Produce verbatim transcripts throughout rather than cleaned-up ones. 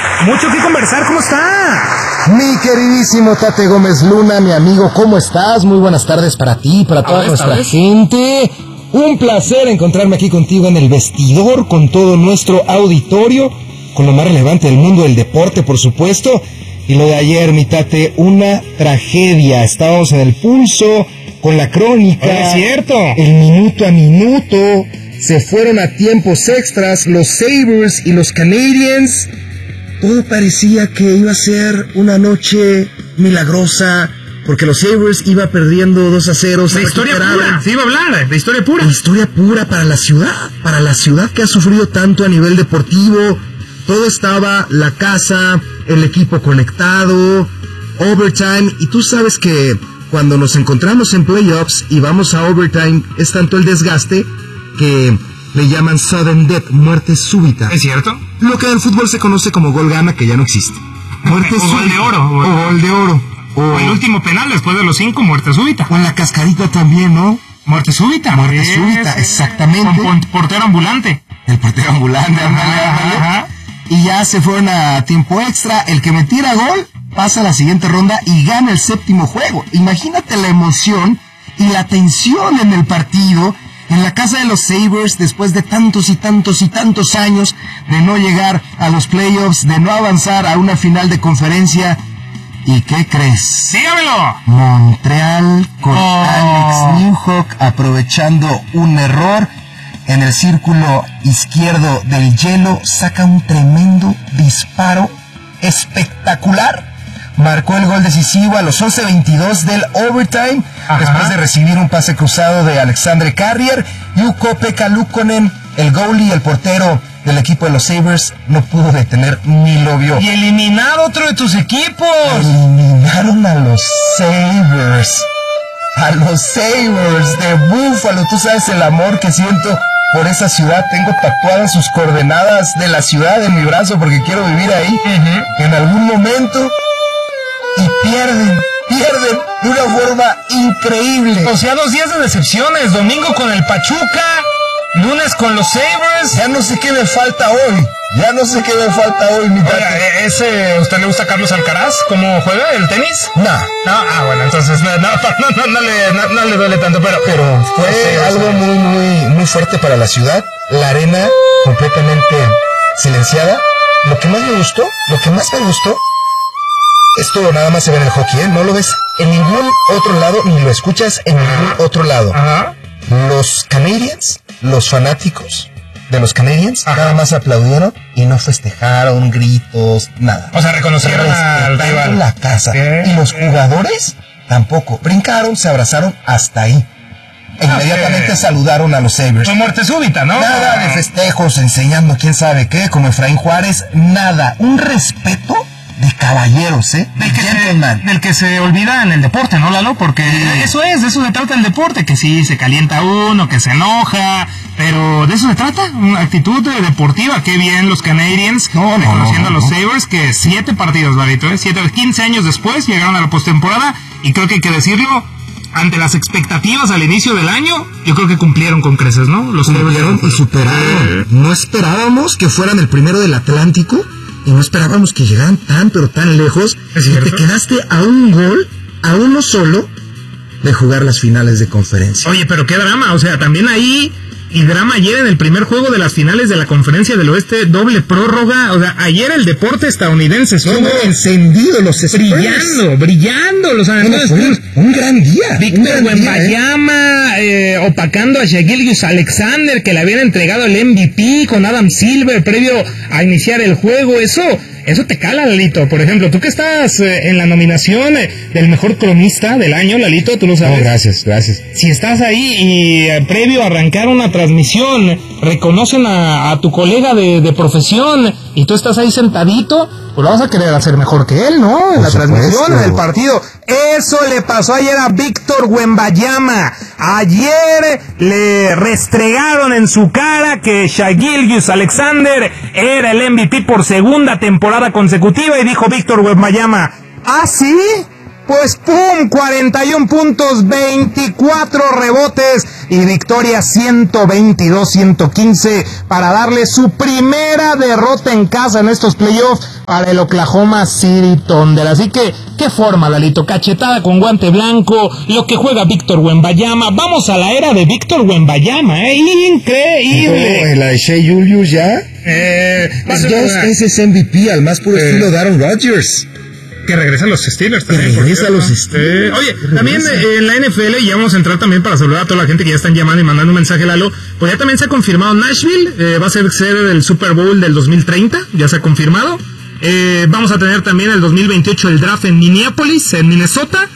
mucho que conversar. ¿Cómo está? Mi queridísimo Tate Gómez Luna, mi amigo, ¿cómo estás? Muy buenas tardes para ti, para toda ver, nuestra gente. Un placer encontrarme aquí contigo en el vestidor, con todo nuestro auditorio, con lo más relevante del mundo del deporte, por supuesto. Y lo de ayer, mi Tate, una tragedia. Estábamos en el pulso, con la crónica. Es cierto. El minuto a minuto. Se fueron a tiempos extras los Sabres y los Canadiens. Todo parecía que iba a ser una noche milagrosa, porque los Sabres iba perdiendo dos a cero. De historia pura, se iba a hablar, de historia pura. De historia pura para la ciudad, para la ciudad que ha sufrido tanto a nivel deportivo. Todo estaba, la casa, el equipo conectado, overtime, y tú sabes que cuando nos encontramos en playoffs y vamos a overtime, es tanto el desgaste que le llaman sudden death, muerte súbita. ¿Es cierto? Lo que en el fútbol se conoce como gol gana, que ya no existe. Muerte o súbita. Gol de oro. O, o gol de oro. O, o el último penal después de los cinco, muerte súbita. O en la cascarita también, ¿no? Muerte súbita. Muerte es, súbita, exactamente. Con portero ambulante. El portero ambulante, ándale, ándale. Y ya se fueron a tiempo extra. El que metiera gol pasa a la siguiente ronda y gana el séptimo juego. Imagínate la emoción y la tensión en el partido, en la casa de los Sabres, después de tantos y tantos y tantos años de no llegar a los playoffs, de no avanzar a una final de conferencia. ¿Y qué crees? ¡Dígamelo! Montreal con oh. Alex Newhook aprovechando un error en el círculo izquierdo del hielo, saca un tremendo disparo espectacular. Marcó el gol decisivo a los once veintidós del overtime. Ajá. Después de recibir un pase cruzado de Alexandre Carrier. Ukko-Pekka Luukkonen, el goalie, el portero del equipo de los Sabres, no pudo detener ni lo vio. Y eliminar otro de tus equipos. Eliminaron a los Sabres. A los Sabres de Buffalo. Tú sabes el amor que siento por esa ciudad. Tengo tatuadas sus coordenadas de la ciudad en mi brazo porque quiero vivir ahí. Uh-huh. En algún momento. Y pierden, pierden de una forma increíble. O sea, dos días de decepciones. Domingo con el Pachuca, lunes con los Sabres. Ya no sé qué me falta hoy. Ya no sé qué me falta hoy, mi Tate. Oiga, ¿ese, ¿usted le gusta a Carlos Alcaraz? ¿Cómo juega el tenis? No. No, ah, bueno, entonces no, no, no, no, no, le, no, no le duele tanto, pero... Pero fue sí, algo sí. muy, muy, muy fuerte para la ciudad. La arena completamente silenciada. Lo que más me gustó, lo que más me gustó... Esto nada más se ve en el hockey, ¿eh? No lo ves en ningún otro lado, ni lo escuchas en ningún otro lado. Ajá. Los Canadiens, los fanáticos de los Canadiens, Ajá. nada más aplaudieron y no festejaron, gritos, nada. O sea, reconocieron al rival. La casa. ¿Qué? Y los jugadores tampoco. Brincaron, se abrazaron hasta ahí. E inmediatamente okay. saludaron a los Sabres. Fue muerte súbita, ¿no? Nada de festejos, enseñando quién sabe qué, como Efraín Juárez, nada. Un respeto de caballeros, ¿eh? Del que, se, del que se olvida en el deporte, ¿no, Lalo? Porque sí. eso es, de eso se trata el deporte, que sí, se calienta uno, que se enoja, pero de eso se trata, una actitud deportiva. Qué bien los Canadiens, no, reconociendo no, no, no. a los Sabres, que siete partidos, Ladito, ¿eh? Siete, quince años después llegaron a la postemporada, y creo que hay que decirlo, ante las expectativas al inicio del año, yo creo que cumplieron con creces, ¿no? Los cumplieron y superaron. No esperábamos que fueran el primero del Atlántico, y no esperábamos que llegaran tan, pero tan lejos. Y te quedaste a un gol, a uno solo, de jugar las finales de conferencia. Oye, pero qué drama, o sea, también ahí, y drama ayer en el primer juego de las finales de la Conferencia del Oeste, doble prórroga. O sea, ayer el deporte estadounidense estuvo encendido, los Spurs. Brillando, brillando. Los bueno, fue un, un gran día. Víctor Wembanyama eh. eh, opacando a Shai Gilgeous-Alexander, que le habían entregado el M V P con Adam Silver previo a iniciar el juego. Eso... Eso te cala, Lalito. Por ejemplo, tú que estás eh, en la nominación eh, del mejor cronista del año, Lalito, tú lo sabes. No, gracias, gracias. Si estás ahí y eh, previo a arrancar una transmisión, reconocen a, a tu colega de, de profesión y tú estás ahí sentadito, pues lo vas a querer hacer mejor que él, ¿no? En Por la supuesto. transmisión, en el partido. Eso le pasó ayer a Víctor Wembanyama. Ayer le restregaron en su cara que Shai Gilgeous-Alexander era el M V P por segunda temporada consecutiva y dijo Víctor Wembanyama, ¿ah, sí? Pues ¡pum! cuarenta y uno puntos, veinticuatro rebotes y victoria ciento veintidós a ciento quince para darle su primera derrota en casa en estos playoffs para el Oklahoma City Thunder. Así que, qué forma, Lalito, cachetada con guante blanco, lo que juega Víctor Wembanyama. Vamos a la era de Víctor Wembanyama, ¿eh? Increíble. Oh, la de Shea Julius ya. Eh, es dos veces M V P al más puro eh. estilo de Aaron Rodgers. Que regresa a los Steelers también. Que regresa a los Steelers. Eh, oye, también eh, en la N F L, y vamos a entrar también para saludar a toda la gente que ya están llamando y mandando un mensaje, Lalo. Pues ya también se ha confirmado Nashville, eh, va a ser, ser el Super Bowl del dos mil treinta, ya se ha confirmado. Eh, vamos a tener también el dos mil veintiocho el draft en Minneapolis, en Minnesota.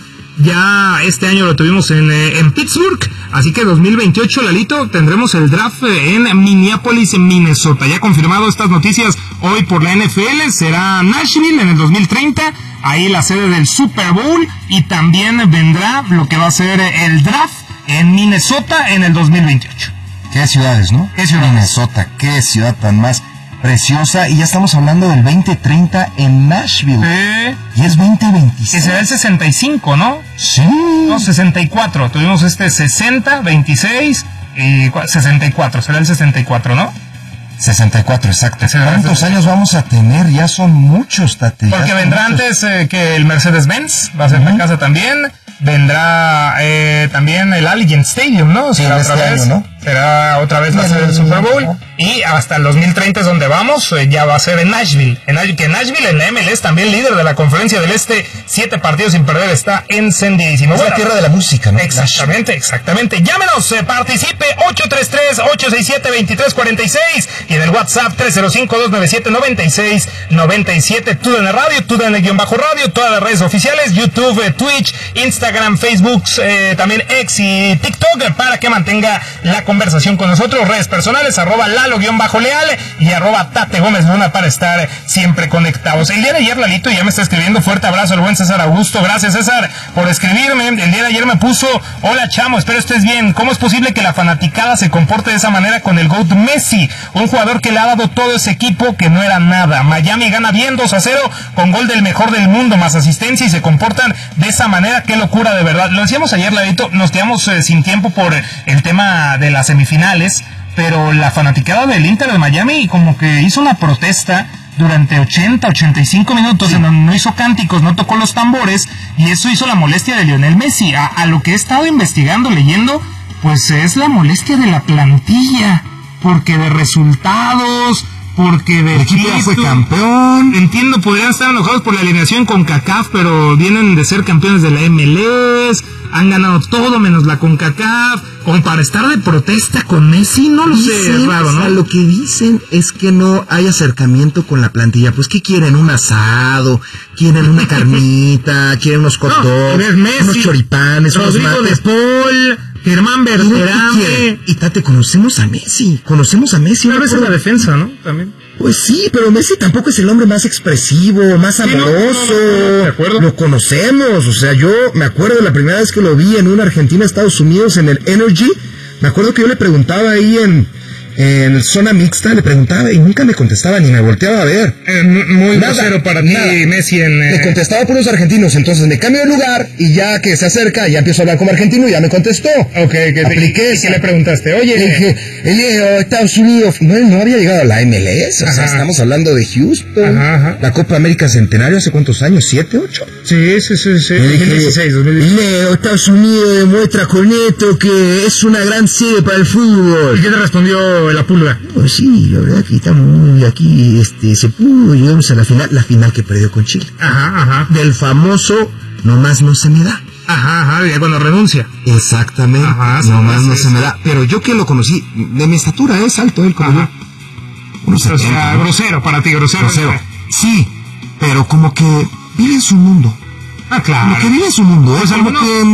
Ya este año lo tuvimos en, eh, en Pittsburgh, así que dos mil veintiocho, Lalito, tendremos el draft en Minneapolis, en Minnesota. Ya confirmado estas noticias hoy por la N F L, será Nashville en el dos mil treinta, ahí la sede del Super Bowl, y también vendrá lo que va a ser el draft en Minnesota en el dos mil veintiocho. Qué ciudades, ¿no? Qué ciudades. Minnesota, qué ciudad tan más preciosa, y ya estamos hablando del veinte treinta en Nashville. Eh, y es veinte veintiséis. Que será el sesenta y cinco, ¿no? Sí. No, sesenta y cuatro. Tuvimos este sesenta, veintiséis y sesenta y cuatro. Será el sesenta y cuatro, ¿no? sesenta y cuatro, exacto. ¿Cuántos años vamos a tener? Ya son muchos, Tate. Porque vendrá muchos. Antes eh, que el Mercedes-Benz, va a ser uh-huh. la casa también. Vendrá eh, también el Allegiant Stadium, ¿no? Sí, será este otra vez. Año, ¿no? Será otra vez va a ser el Super Bowl. Y hasta el dos mil treinta es donde vamos, eh, ya va a ser en Nashville. En Nashville, que Nashville en la M L S también líder de la Conferencia del Este, siete partidos sin perder, está encendidísimo. Es bueno, la tierra de la música, ¿no? Exactamente, exactamente. Llámenos, eh, participe, ocho tres tres, ocho seis siete, dos tres cuatro seis y en el WhatsApp tres cero cinco, dos nueve siete, nueve seis nueve siete. T U D N Radio, T U D N-radio, todas las redes oficiales, YouTube, eh, Twitch, Instagram, Facebook, eh, también X y TikTok, eh, para que mantenga la conversación con nosotros. Redes personales, arroba Lalo-Leal y arroba Tate Gómez Luna para estar siempre conectados. El día de ayer, Lalito, ya me está escribiendo, fuerte abrazo al buen César Augusto. Gracias, César, por escribirme. El día de ayer me puso, hola chamo, espero estés bien. ¿Cómo es posible que la fanaticada se comporte de esa manera con el GOAT Messi? Un jugador que le ha dado todo ese equipo que no era nada. Miami gana bien dos a cero con gol del mejor del mundo, más asistencia, y se comportan de esa manera. Qué locura, de verdad. Lo decíamos ayer, Lalito, nos quedamos eh, sin tiempo por el tema de las semifinales, pero la fanaticada del Inter de Miami como que hizo una protesta durante ochenta, ochenta y cinco minutos, sí, en donde no hizo cánticos, no tocó los tambores, y eso hizo la molestia de Lionel Messi. A, a lo que he estado investigando, leyendo, pues es la molestia de la plantilla, porque de resultados, porque de el equipo ya fue campeón. Entiendo, podrían estar enojados por la eliminación con CONCACAF, pero vienen de ser campeones de la M L S, han ganado todo menos la CONCACAF, como para estar de protesta con Messi, no lo dicen, sé, es raro, ¿no? O sea, lo que dicen es que no hay acercamiento con la plantilla. Pues, ¿qué quieren? Un asado, quieren una carnita, quieren unos hot dogs, no, unos choripanes, Rodrigo unos mates. de Paul, Germán Berterame. Y Tate, conocemos a Messi, conocemos a Messi. Tal vez en la defensa, ¿no? También. Pues sí, pero Messi tampoco es el hombre más expresivo, más sí, amoroso. No, no, no, no, de acuerdo. Lo conocemos, o sea, yo me acuerdo la primera vez que lo vi en una Argentina, Estados Unidos, en el Energy. Me acuerdo que yo le preguntaba ahí en, en zona mixta, le preguntaba y nunca me contestaba ni me volteaba a ver. Eh, muy grosero para ti, Messi. En, eh... Me contestaba por los argentinos, entonces me cambio de lugar y ya que se acerca, ya empiezo a hablar como argentino y ya me contestó. Ok, que apliqué. ¿Y qué le preguntaste? Oye, le dije, eh, Estados Unidos, no, no había llegado a la M L S, o ajá, sea, estamos hablando de Houston, ajá, ajá. La Copa América Centenario, ¿hace cuántos años? ¿Siete, ocho? Sí, sí, sí, sí. dos mil dieciséis, dos mil dieciséis. Estados Unidos demuestra con esto que es una gran sede para el fútbol. ¿Y qué te respondió la pulga? Pues sí, la verdad que estamos muy aquí, este, se pudo, llegamos a la final, la final que perdió con Chile. Ajá, ajá. Del famoso, nomás no se me da. Ajá, ajá, ya cuando renuncia. Exactamente, ajá, nomás sí, no sí, se sí. me da. Pero yo que lo conocí, de mi estatura es alto él como ajá. yo. Unos o sea, ¿no? grosero para ti, grosero. Grosero, sí, pero como que vive en su mundo. Ah, claro. Como que vive en su mundo, pues ¿eh? Como algunos... que...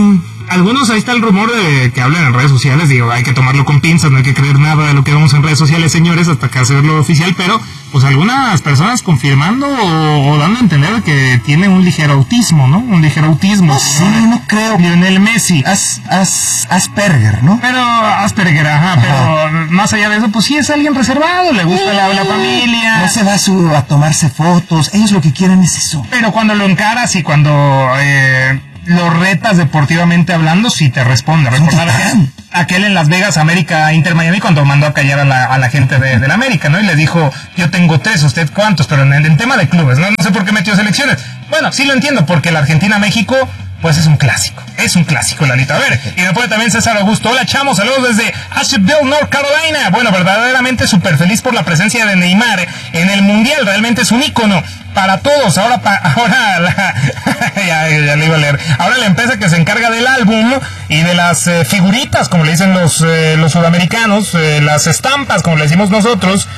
algunos, ahí está el rumor de que hablan en redes sociales, digo, hay que tomarlo con pinzas, no hay que creer nada de lo que vemos en redes sociales, señores, hasta que hacerlo oficial, pero pues algunas personas confirmando o, o dando a entender que tiene un ligero autismo, ¿no? Un ligero autismo. No, sí, no creo. Lionel Messi. As, as, Asperger, ¿no? Pero Asperger, ajá, ajá, pero más allá de eso, pues sí es alguien reservado, le gusta la, la familia. No se va a, su, a tomarse fotos, ellos lo que quieren es eso. Pero cuando lo encaras y cuando eh, lo retas deportivamente hablando, sí te responde. Recordar aquel en Las Vegas, América, Inter Miami, cuando mandó a callar a la, a la gente de, de la América, ¿no? Y le dijo, yo tengo tres, ¿usted cuántos? Pero en el, en tema de clubes, ¿no? No sé por qué metió selecciones. Bueno, sí lo entiendo, porque la Argentina-México, pues es un clásico. Es un clásico, Lalito. A ver, y después también César Augusto. Hola, chamos, saludos desde Asheville, North Carolina. Bueno, verdaderamente súper feliz por la presencia de Neymar en el Mundial. Realmente es un ícono para todos. Ahora, pa, ahora la, ya, ya le iba a leer. Ahora la empresa que se encarga del álbum y de las eh, figuritas, como le dicen los, eh, los sudamericanos, eh, las estampas, como le decimos nosotros,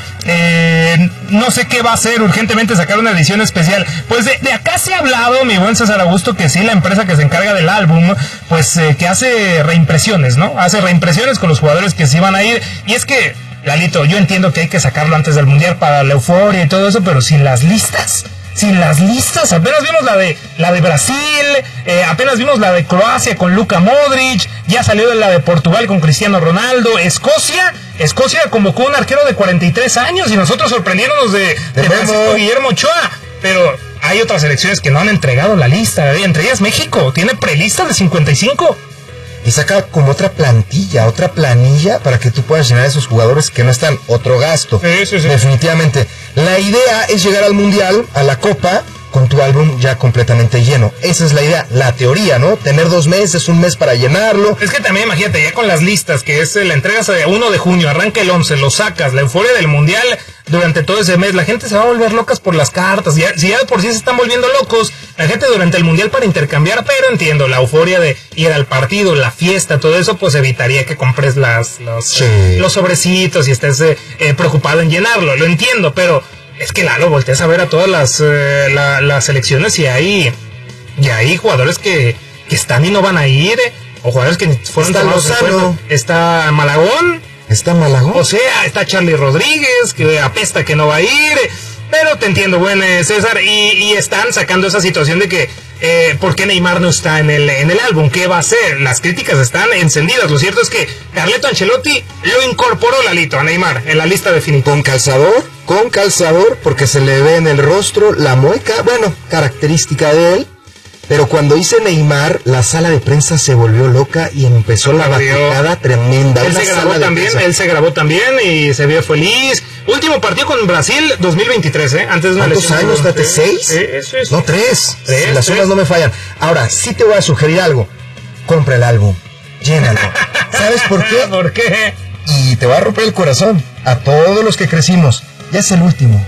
eh, no sé qué va a hacer urgentemente, sacar una edición especial. Pues de, de acá se ha hablado, mi buen César Augusto, que sí, la empresa que se encarga del álbum, pues eh, que hace reimpresiones, ¿no? Hace reimpresiones con los jugadores que se iban a ir. Y es que, Lalito, yo entiendo que hay que sacarlo antes del Mundial para la euforia y todo eso, pero sin las listas. Sin las listas, apenas vimos la de la de Brasil, eh, apenas vimos la de Croacia con Luka Modric, ya salió la de Portugal con Cristiano Ronaldo, Escocia, Escocia convocó un arquero de cuarenta y tres años y nosotros sorprendiéndonos de, de Francisco Guillermo Ochoa, pero hay otras selecciones que no han entregado la lista, entre ellas México, tiene prelista de cincuenta y cinco. Y saca como otra plantilla, otra planilla para que tú puedas llenar a esos jugadores que no están. Otro gasto. Sí, sí, sí. Definitivamente. La idea es llegar al Mundial, a la Copa, con tu álbum ya completamente lleno. Esa es la idea, la teoría, ¿no? Tener dos meses, un mes para llenarlo. Es que también imagínate, ya con las listas, que es la entrega de uno de junio, arranca el once, lo sacas, la euforia del Mundial durante todo ese mes, la gente se va a volver locas por las cartas, ya, si ya de por sí se están volviendo locos, la gente durante el Mundial para intercambiar, pero entiendo, la euforia de ir al partido, la fiesta, todo eso, pues evitaría que compres las los, sí. los sobrecitos y estés eh, eh, preocupado en llenarlo, lo entiendo, pero es que Lalo, volteas a ver a todas las, eh, la, las selecciones y hay, y hay jugadores que, que están y no van a ir, eh, o jugadores que fueron está tomados después. Está Malagón. Está Malagón. O sea, está Charlie Rodríguez, que apesta que no va a ir. Pero te entiendo, buen eh, César. Y, y están sacando esa situación de que, eh, ¿por qué Neymar no está en el, en el álbum? ¿Qué va a hacer? Las críticas están encendidas. Lo cierto es que Carleto Ancelotti lo incorporó, Lalito, a Neymar en la lista definitiva. Con calzador, con calzador, porque se le ve en el rostro la mueca, bueno, característica de él. Pero cuando hice Neymar, la sala de prensa se volvió loca y empezó la batucada tremenda. Él se grabó también, él se grabó también y se vio feliz. Último partido con Brasil, dos mil veintitrés, ¿eh? Antes de una ¿Cuántos lesión. años? ¿Date seis? Sí, eso es. No, tres. Tres, si las tres. sumas no me fallan. Ahora, sí te voy a sugerir algo. Compra el álbum. Llénalo. ¿Sabes por qué? ¿Por qué? Y te va a romper el corazón. A todos los que crecimos. Ya es el último.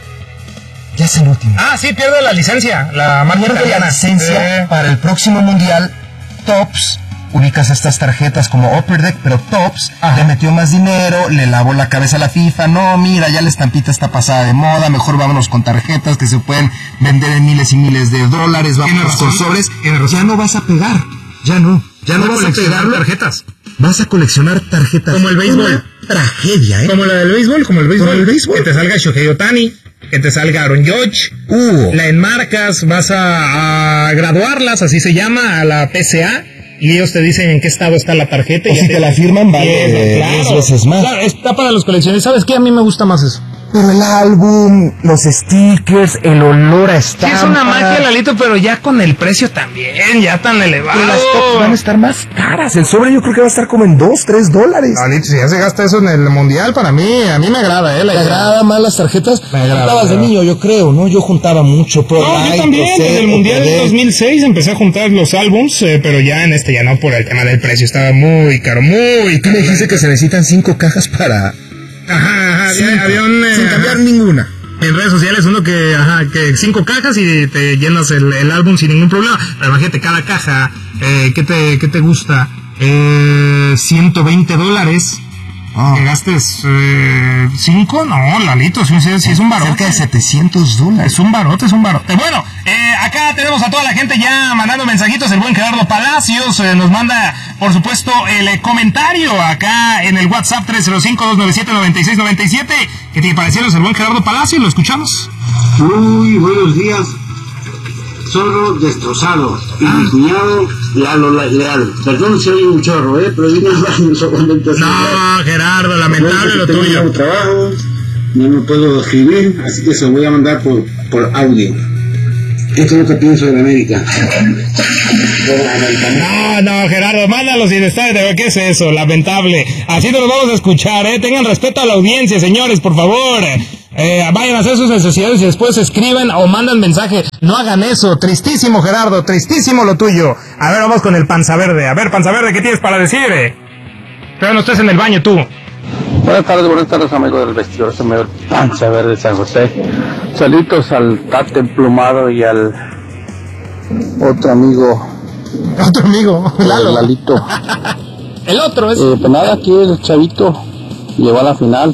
Ya es el último. Ah, sí, pierde la licencia, la marca Pierde italiana. la licencia Eh. para el próximo mundial. Tops, ubicas estas tarjetas como Upper Deck, pero Tops Ajá. le metió más dinero, le lavó la cabeza a la FIFA. No, mira, ya la estampita está pasada de moda, mejor vámonos con tarjetas que se pueden vender en miles y miles de dólares, vámonos con sobres. Ya no vas a pegar, ya no, ya no, Voy a vas a coleccionar pegarlo. tarjetas. Vas a coleccionar tarjetas. Como el béisbol. Una tragedia, ¿eh? Como la del béisbol, como el béisbol. Como el béisbol. Que te salga Shohei Ohtani, que te salga Aaron Judge. Uh. La enmarcas, vas a, a graduarlas, así se llama, a la P C A. Y ellos te dicen en qué estado está la tarjeta. O y ya si te la firman, vale Sí, claro. diez veces más. Claro, está para los coleccionistas. ¿Sabes qué? A mí me gusta más eso. Pero el álbum, los stickers, el olor a estampa. Sí, es una magia, Lalito, pero ya con el precio también, ya tan elevado. Pero las tops van a estar más caras. El sobre yo creo que va a estar como en dos, tres dólares. Lalito, si ya se gasta eso en el mundial, para mí, a mí me agrada, ¿eh? ¿Te agrada más las tarjetas? Me agrada, Juntabas me de agrada. niño, yo creo, ¿no? Yo juntaba mucho. Pro No, Light, yo también, Pro Set, desde el mundial Pro del Deck. dos mil seis empecé a juntar los álbums, eh, pero ya en este ya no por el tema del precio, estaba muy caro, muy Tú caro. me dijiste que se necesitan cinco cajas para... Ajá, ajá, Cinco, había, había un... eh, sin cambiar ninguna. en redes sociales uno que, ajá, que cinco cajas y te llenas el, el álbum sin ningún problema. Pero imagínate, cada caja, eh, ¿qué te, qué te gusta? Eh, ciento veinte dólares. Oh. Que gastes eh, cinco, no, Lalito, si, si es un barote. Cerca de setecientos dólares. Es un barote, es un barote. Bueno, eh, acá tenemos a toda la gente ya mandando mensajitos. El buen Gerardo Palacios eh, nos manda, por supuesto, el eh, comentario acá en el WhatsApp tres cero cinco, dos nueve siete, nueve seis nueve siete. ¿Qué te pareció el buen Gerardo Palacios? ¿Lo escuchamos? Muy buenos días. Zorro destrozado. Y mi cuñado, Lalo Leal. Perdón si oye un chorro, ¿eh? Pero vine al baño solamente. No, Gerardo, lamentable lo tuyo. Tengo trabajo, no me puedo escribir, así que se lo voy a mandar por, por audio. Esto es lo que pienso de América. No, no, Gerardo, mándalos sin estar de ¿qué es eso? Lamentable. Así no los vamos a escuchar, ¿eh? Tengan respeto a la audiencia, señores, por favor. Eh, vayan a hacer sus necesidades y después escriben o mandan mensaje. No hagan eso. Tristísimo, Gerardo, tristísimo lo tuyo. A ver, vamos con el Panza Verde. A ver, Panza Verde, ¿qué tienes para decir? Pero no estés en el baño tú. Buenas tardes, buenas tardes, amigos del vestidor, se me ve el Panza Verde de San José. Saludos al Tate Emplumado y al otro amigo. Otro amigo, Lalo. Lalito. El otro es. Eh, pues nada, aquí el chavito llegó a la final.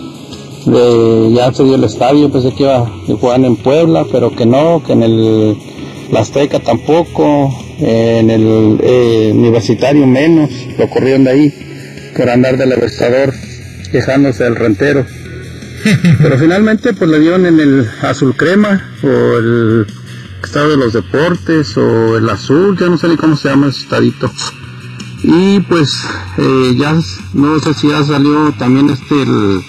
De, ya se dio el estadio, pensé que iba a jugar en Puebla, pero que no, que en el la Azteca tampoco, eh, en el eh, Universitario menos, lo corrieron de ahí por andar del Libertador quejándose del rentero. Pero finalmente pues le dieron en el azul crema o el estado de los deportes o el azul, ya no sé ni cómo se llama ese estadito. Y pues eh, ya no sé si ya salió también este el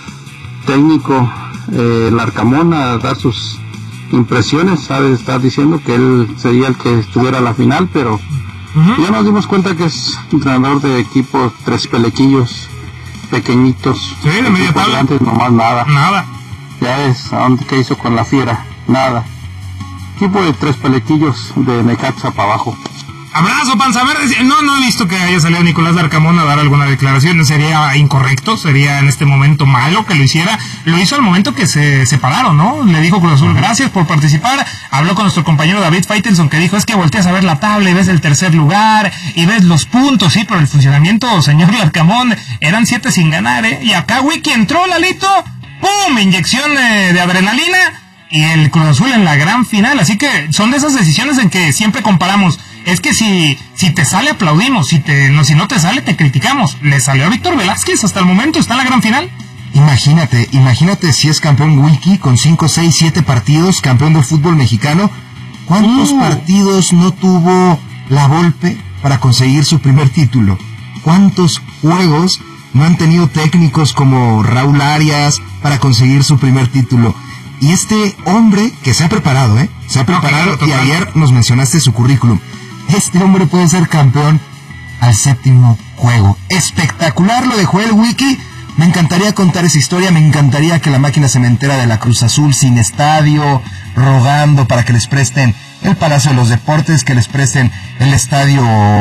técnico eh, Larcamón a dar sus impresiones, sabe, estar diciendo que él sería el que estuviera a la final, pero uh-huh. ya nos dimos cuenta que es entrenador de equipos tres pelequillos pequeñitos, sí, de media tabla, antes nomás nada, nada, ya es, ¿a dónde qué hizo con la Fiera? Nada, equipo de tres pelequillos de Necaxa para abajo. Abrazo, Panza Verde. No, no he visto que haya salido Nicolás Larcamón a dar alguna declaración. Sería incorrecto, sería en este momento malo que lo hiciera. Lo hizo al momento que se separaron, ¿no? Le dijo Cruz Azul, gracias por participar. Habló con nuestro compañero David Faitelson, que dijo, es que volteas a ver la tabla y ves el tercer lugar y ves los puntos, sí, pero el funcionamiento, señor Larcamón, eran siete sin ganar, ¿eh? Y acá Wiki entró, Lalito, ¡pum! Inyección eh, de adrenalina y el Cruz Azul en la gran final. Así que son de esas decisiones en que siempre comparamos. Es que si, si te sale aplaudimos, si te no, si no te sale te criticamos. Le salió a Víctor Velázquez hasta el momento, está en la gran final. Imagínate, imagínate si es campeón Wiki con cinco, seis, siete partidos, campeón del fútbol mexicano. ¿Cuántos uh. partidos no tuvo la Volpe para conseguir su primer título? ¿Cuántos juegos no han tenido técnicos como Raúl Arias para conseguir su primer título? Y este hombre que se ha preparado, ¿eh? Se ha preparado okay, y ayer nos mencionaste su currículum. Este hombre puede ser campeón al séptimo juego. Espectacular lo de Joel Wiki. Me encantaría contar esa historia. Me encantaría que la máquina cementera de la Cruz Azul sin estadio, rogando para que les presten el Palacio de los Deportes, que les presten el Estadio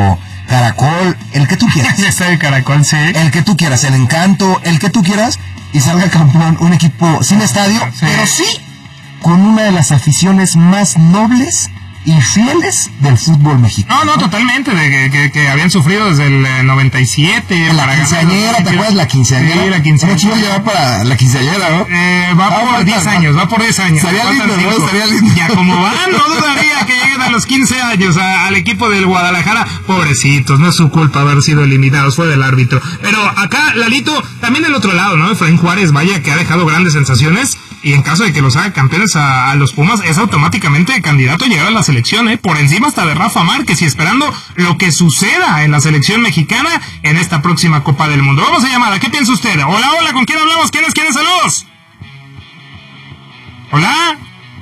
Caracol, el que tú quieras. El Estadio Caracol, sí. El que tú quieras, el Encanto, el que tú quieras. Y salga campeón un equipo sin estadio, sí. pero sí con una de las aficiones más nobles y fieles del fútbol mexicano. No, no, totalmente, de que, que, que habían sufrido desde el noventa y siete. La para quinceañera, ¿te acuerdas la quinceañera? Sí, la quinceañera. Chivas ya va para la quinceañera, ¿no? Eh, va ah, por diez años, va por diez años. Estaría lindo, ¿no? Estaría lindo. Ya como van, no dudaría que lleguen a los quince años a, al equipo del Guadalajara. Pobrecitos, no es su culpa haber sido eliminados, fue del árbitro. Pero acá, Lalito, también del otro lado, ¿no? Efraín Juárez, vaya, que ha dejado grandes sensaciones. Y en caso de que los haga campeones a, a los Pumas, es automáticamente candidato a llegar a la selección, ¿eh? Por encima hasta de Rafa Márquez, y esperando lo que suceda en la selección mexicana en esta próxima Copa del Mundo. Vamos a llamar, ¿qué piensa usted? Hola, hola, ¿con quién hablamos? ¿Quién es? ¿Quién es? Saludos. Hola.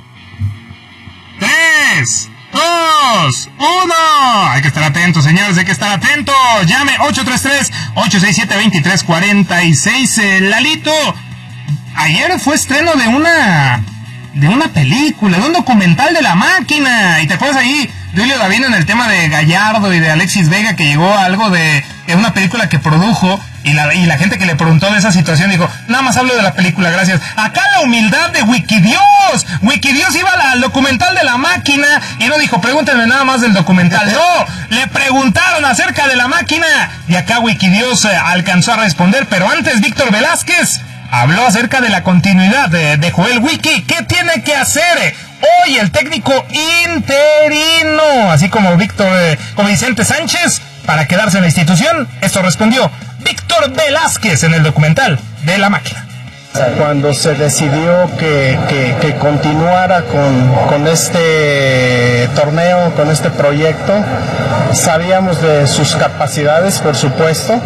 Tres, dos, uno. Hay que estar atentos, señores, hay que estar atentos. Llame ocho tres tres, ocho seis siete, dos tres cuatro seis. Eh, Lalito, ayer fue estreno de una de una película, de un documental de La Máquina. Y te acuerdas ahí, Duilio Davino, en el tema de Gallardo y de Alexis Vega, que llegó a algo de, de una película que produjo. Y la, y la gente que le preguntó de esa situación dijo, nada más hablo de la película, gracias. Acá la humildad de Wikidios. Wikidios iba al, al documental de La Máquina y no dijo, pregúntenme nada más del documental. No, le preguntaron acerca de La Máquina y acá Wikidios eh, alcanzó a responder. Pero antes Víctor Velázquez habló acerca de la continuidad de, de Joel Wiki. ¿Qué tiene que hacer hoy el técnico interino, así como Víctor, eh, como Vicente Sánchez, para quedarse en la institución. Esto respondió Víctor Velázquez en el documental de La Máquina. Cuando se decidió que, que, que continuara con, con este torneo, con este proyecto, sabíamos de sus capacidades, por supuesto,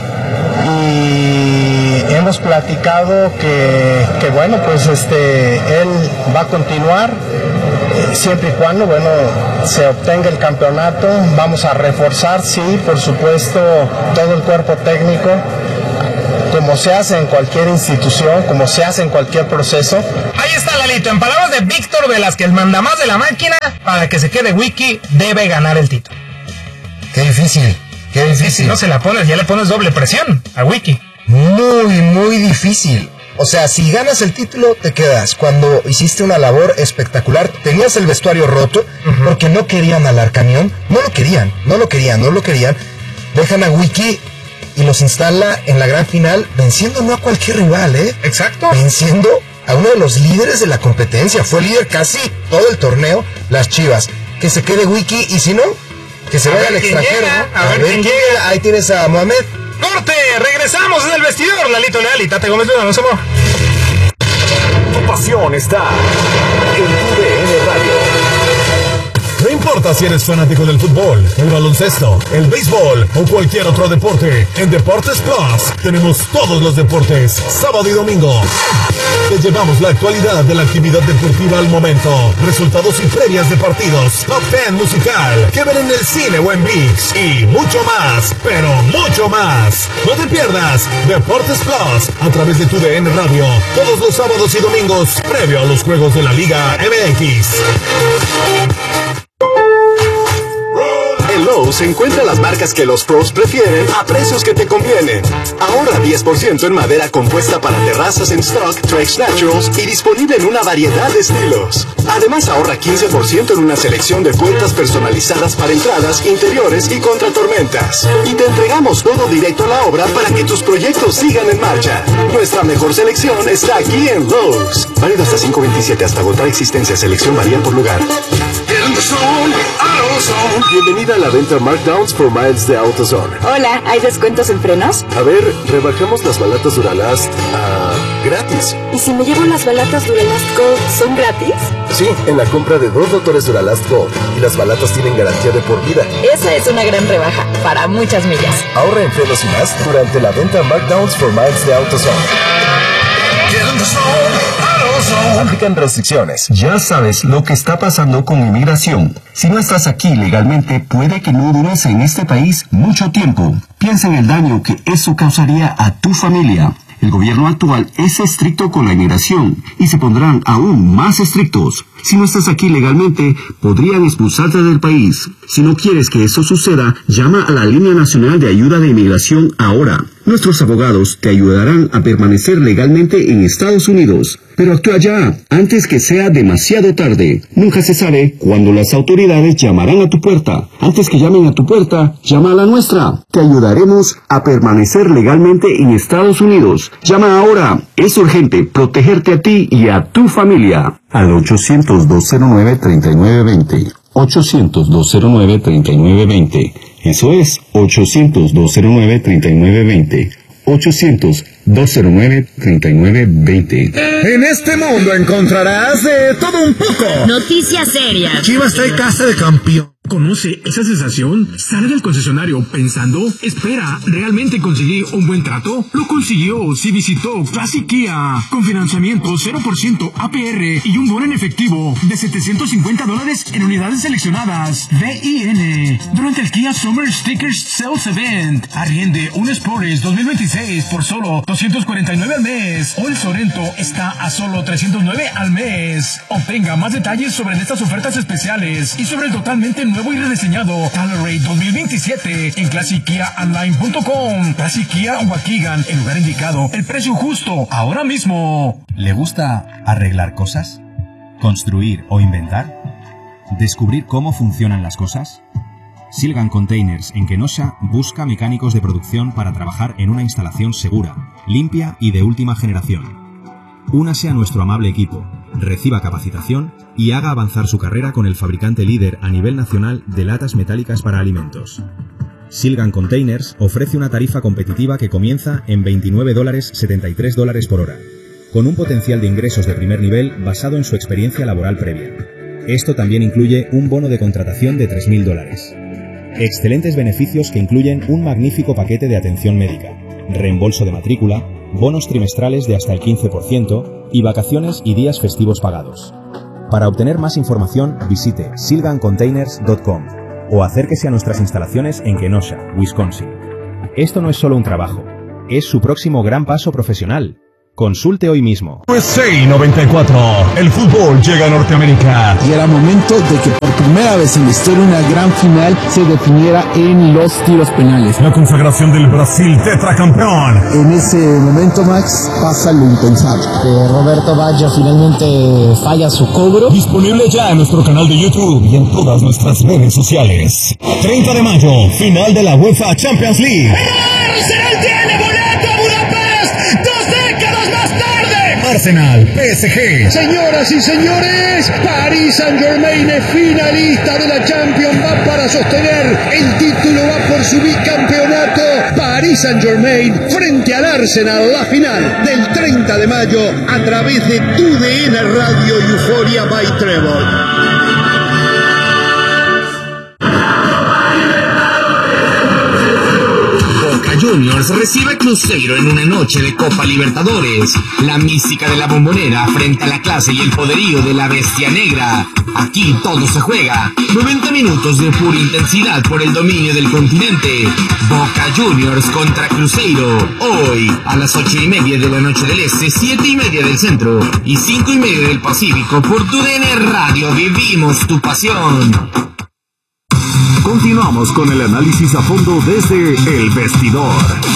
y hemos platicado que, que bueno, pues este, él va a continuar, siempre y cuando, bueno, se obtenga el campeonato. Vamos a reforzar, sí, por supuesto, todo el cuerpo técnico, como se hace en cualquier institución, como se hace en cualquier proceso. Ahí está, Lalito, en palabras de Víctor Velázquez, el mandamás de La Máquina, para que se quede Wiki, debe ganar el título. Qué difícil, qué difícil. Si no se la pones, ya le pones doble presión a Wiki. Muy, muy difícil. O sea, si ganas el título, te quedas. Cuando hiciste una labor espectacular, tenías el vestuario roto, uh-huh. porque no querían al Arcanión, no lo querían, no lo querían, no lo querían. Dejan a Wiki y los instala en la gran final, venciendo no a cualquier rival, ¿eh? Exacto. Venciendo a uno de los líderes de la competencia. Fue líder casi todo el torneo, las Chivas. Que se quede Wiki, y si no, que se vaya al extranjero. Llega, ¿no? A, a ver, ver quién llega. llega. Ahí tienes a Mohamed. ¡Corte! Regresamos desde el vestidor, Lalito Leal y Tate Gómez Luna, no somos. Tu pasión está en tu D N Radio. No importa si eres fanático del fútbol, el baloncesto, el béisbol o cualquier otro deporte, en Deportes Plus tenemos todos los deportes, sábado y domingo. Te llevamos la actualidad de la actividad deportiva al momento, resultados y previas de partidos, top ten musical, que ver en el cine o en ViX, y mucho más, pero mucho más. No te pierdas Deportes Plus a través de tu D N Radio, todos los sábados y domingos, previo a los juegos de la Liga M X. En Lowe's encuentra las marcas que los pros prefieren a precios que te convienen. Ahorra diez por ciento en madera compuesta para terrazas en stock Trex Naturals y disponible en una variedad de estilos. Además ahorra quince por ciento en una selección de puertas personalizadas para entradas, interiores y contra tormentas. Y te entregamos todo directo a la obra para que tus proyectos sigan en marcha. Nuestra mejor selección está aquí en Lowe's. Válido hasta cinco veintisiete, hasta agotar existencia. Selección varía por lugar. Bienvenida a la venta Markdowns for Miles de AutoZone. Hola, ¿hay descuentos en frenos? A ver, rebajamos las balatas Duralast a gratis. ¿Y si me llevo las balatas Duralast Gold, son gratis? Sí, en la compra de dos rotores Duralast Gold. Y las balatas tienen garantía de por vida. Esa es una gran rebaja, para muchas millas. Ahorra en frenos y más durante la venta Markdowns for Miles de AutoZone. Aplican restricciones. Ya sabes lo que está pasando con inmigración. Si no estás aquí legalmente, puede que no dures en este país mucho tiempo. Piensa en el daño que eso causaría a tu familia. El gobierno actual es estricto con la inmigración y se pondrán aún más estrictos. Si no estás aquí legalmente, podrían expulsarte del país. Si no quieres que eso suceda, llama a la Línea Nacional de Ayuda de Inmigración ahora. Nuestros abogados te ayudarán a permanecer legalmente en Estados Unidos. Pero actúa ya, antes que sea demasiado tarde. Nunca se sabe cuándo las autoridades llamarán a tu puerta. Antes que llamen a tu puerta, llama a la nuestra. Te ayudaremos a permanecer legalmente en Estados Unidos. Llama ahora. Es urgente protegerte a ti y a tu familia. Al ochocientos, dos cero nueve, treinta y nueve veinte. ochocientos, dos cero nueve, treinta y nueve veinte. Eso es ochocientos, dos cero nueve, treinta y nueve veinte. ochocientos, dos cero nueve, treinta y nueve veinte. En este mundo encontrarás de todo un poco. Noticias serias. Chivas trae casa de campeón. ¿Conoce esa sensación? Sale del concesionario pensando, espera, ¿realmente conseguí un buen trato? Lo consiguió si visitó Classic Kia, con financiamiento cero por ciento A P R y un bono en efectivo de setecientos cincuenta dólares en unidades seleccionadas. V I N. Durante el Kia Summer Stickers Sales Event, arriende un Sportage dos mil veintiséis por solo doscientos cuarenta y nueve al mes, o el Sorento está a solo trescientos nueve al mes. Obtenga más detalles sobre estas ofertas especiales y sobre el totalmente nuevo y rediseñado Tolerate dos mil veintisiete en classic kia online punto com. Classic Kia Waukegan, el lugar indicado, el precio justo, ahora mismo. ¿Le gusta arreglar cosas? ¿Construir o inventar? ¿Descubrir cómo funcionan las cosas? Silgan Containers en Kenosha busca mecánicos de producción para trabajar en una instalación segura, limpia y de última generación. Únase a nuestro amable equipo. reciba capacitación y haga avanzar su carrera con el fabricante líder a nivel nacional de latas metálicas para alimentos. Silgan Containers ofrece una tarifa competitiva que comienza en veintinueve dólares setenta y tres dólares por hora, con un potencial de ingresos de primer nivel basado en su experiencia laboral previa. Esto también incluye un bono de contratación de tres mil dólares. Excelentes beneficios que incluyen un magnífico paquete de atención médica, reembolso de matrícula, bonos trimestrales de hasta el quince por ciento y vacaciones y días festivos pagados. Para obtener más información, visite silgan containers punto com o acérquese a nuestras instalaciones en Kenosha, Wisconsin. Esto no es solo un trabajo, es su próximo gran paso profesional. Consulte hoy mismo. U S A noventa y cuatro. El fútbol llega a Norteamérica. Y era momento de que por primera vez en la historia una gran final se definiera en los tiros penales. La consagración del Brasil tetracampeón. En ese momento, Max, pasa lo impensable. Eh, Roberto Baggio finalmente falla su cobro. Disponible ya en nuestro canal de YouTube y en todas nuestras redes sociales. treinta de mayo, final de la UEFA Champions League. ¡Arsenal tiene boleto a Budapest! ¡Dos décadas más tarde! Arsenal, P S G. Señoras y señores, Paris Saint-Germain es finalista de la Champions, va para sostener el título, va por su bicampeonato. Paris Saint-Germain frente al Arsenal, la final del treinta de mayo a través de tu D N Radio Euphoria by Trevor. Juniors recibe a Cruzeiro en una noche de Copa Libertadores. La mística de la Bombonera frente a la clase y el poderío de la Bestia Negra. Aquí todo se juega. noventa minutos de pura intensidad por el dominio del continente. Boca Juniors contra Cruzeiro. Hoy a las ocho y media de la noche del Este, siete y media del Centro y cinco y media del Pacífico por tu D N Radio. Vivimos tu pasión. Continuamos con el análisis a fondo desde El Vestidor.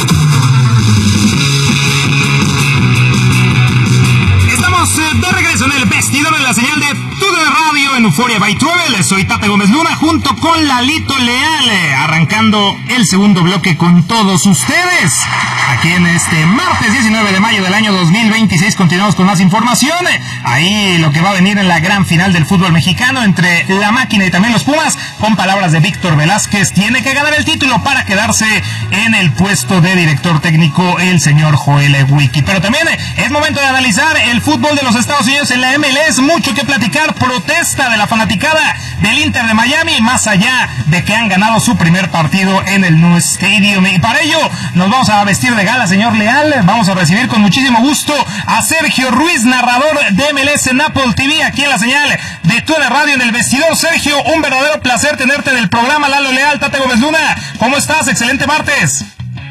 Estamos de regreso en El Vestidor, en la señal de Tu D N Radio en Euphoria by Travel. Soy Tate Gómez Luna junto con Lalito Leal, arrancando el segundo bloque con todos ustedes. Aquí en este martes diecinueve de mayo del año dos mil veintiséis continuamos con más información. Ahí lo que va a venir en la gran final del fútbol mexicano entre la máquina y también los Pumas, con palabras de Víctor Velázquez, tiene que ganar el título para quedarse en el puesto de director técnico el señor Joel Wiki. Pero también es momento de analizar el fútbol de los Estados Unidos en la M L S, mucho que platicar, protesta de la fanaticada del Inter de Miami, más allá de que han ganado su primer partido en el New Stadium. Y para ello nos vamos a vestir de gala, señor Leal. Vamos a recibir con muchísimo gusto a Sergio Ruiz, narrador de M L S en Apple T V, aquí en la señal de Tu D N Radio en El Vestidor. Sergio, un verdadero placer tenerte en el programa. Lalo Leal, Tate Gómez Luna, ¿cómo estás? Excelente martes.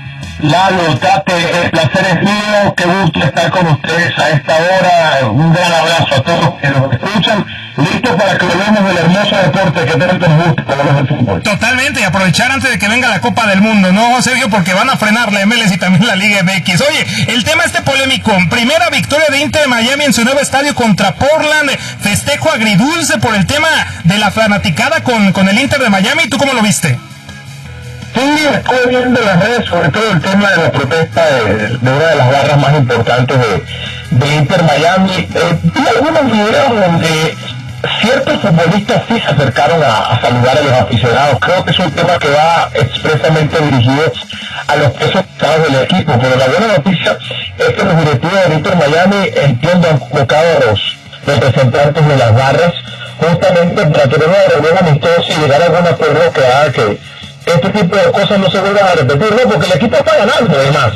Lalo, Tate, el placer es mío, qué gusto estar con ustedes a esta hora. Un gran abrazo a todos que nos escuchan. Listo para que hablemos del hermoso deporte que tanto nos gusta, como es el fútbol. Totalmente, y aprovechar antes de que venga la Copa del Mundo, ¿no, Sergio? Porque van a frenar la M L S y también la Liga M X. Oye, el tema este polémico. Primera victoria de Inter de Miami en su nuevo estadio contra Portland. Festejo agridulce por el tema de la fanaticada con, con el Inter de Miami. ¿Tú cómo lo viste? Sí, estuve viendo en las redes, sobre todo el tema de la protesta de, de una de las barras más importantes de, de Inter Miami. Eh, vi algunos videos donde ciertos futbolistas sí se acercaron a, a saludar a los aficionados. Creo que es un tema que va expresamente dirigido a los pesos pesados del equipo, pero la buena noticia es que los directivos de Inter Miami, entiendo, han convocado a los representantes de las barras justamente para tener una reunión amistosa y llegar a algún acuerdo que haga que este tipo de cosas no se vuelvan a repetir, ¿no? Porque el equipo está ganando, además.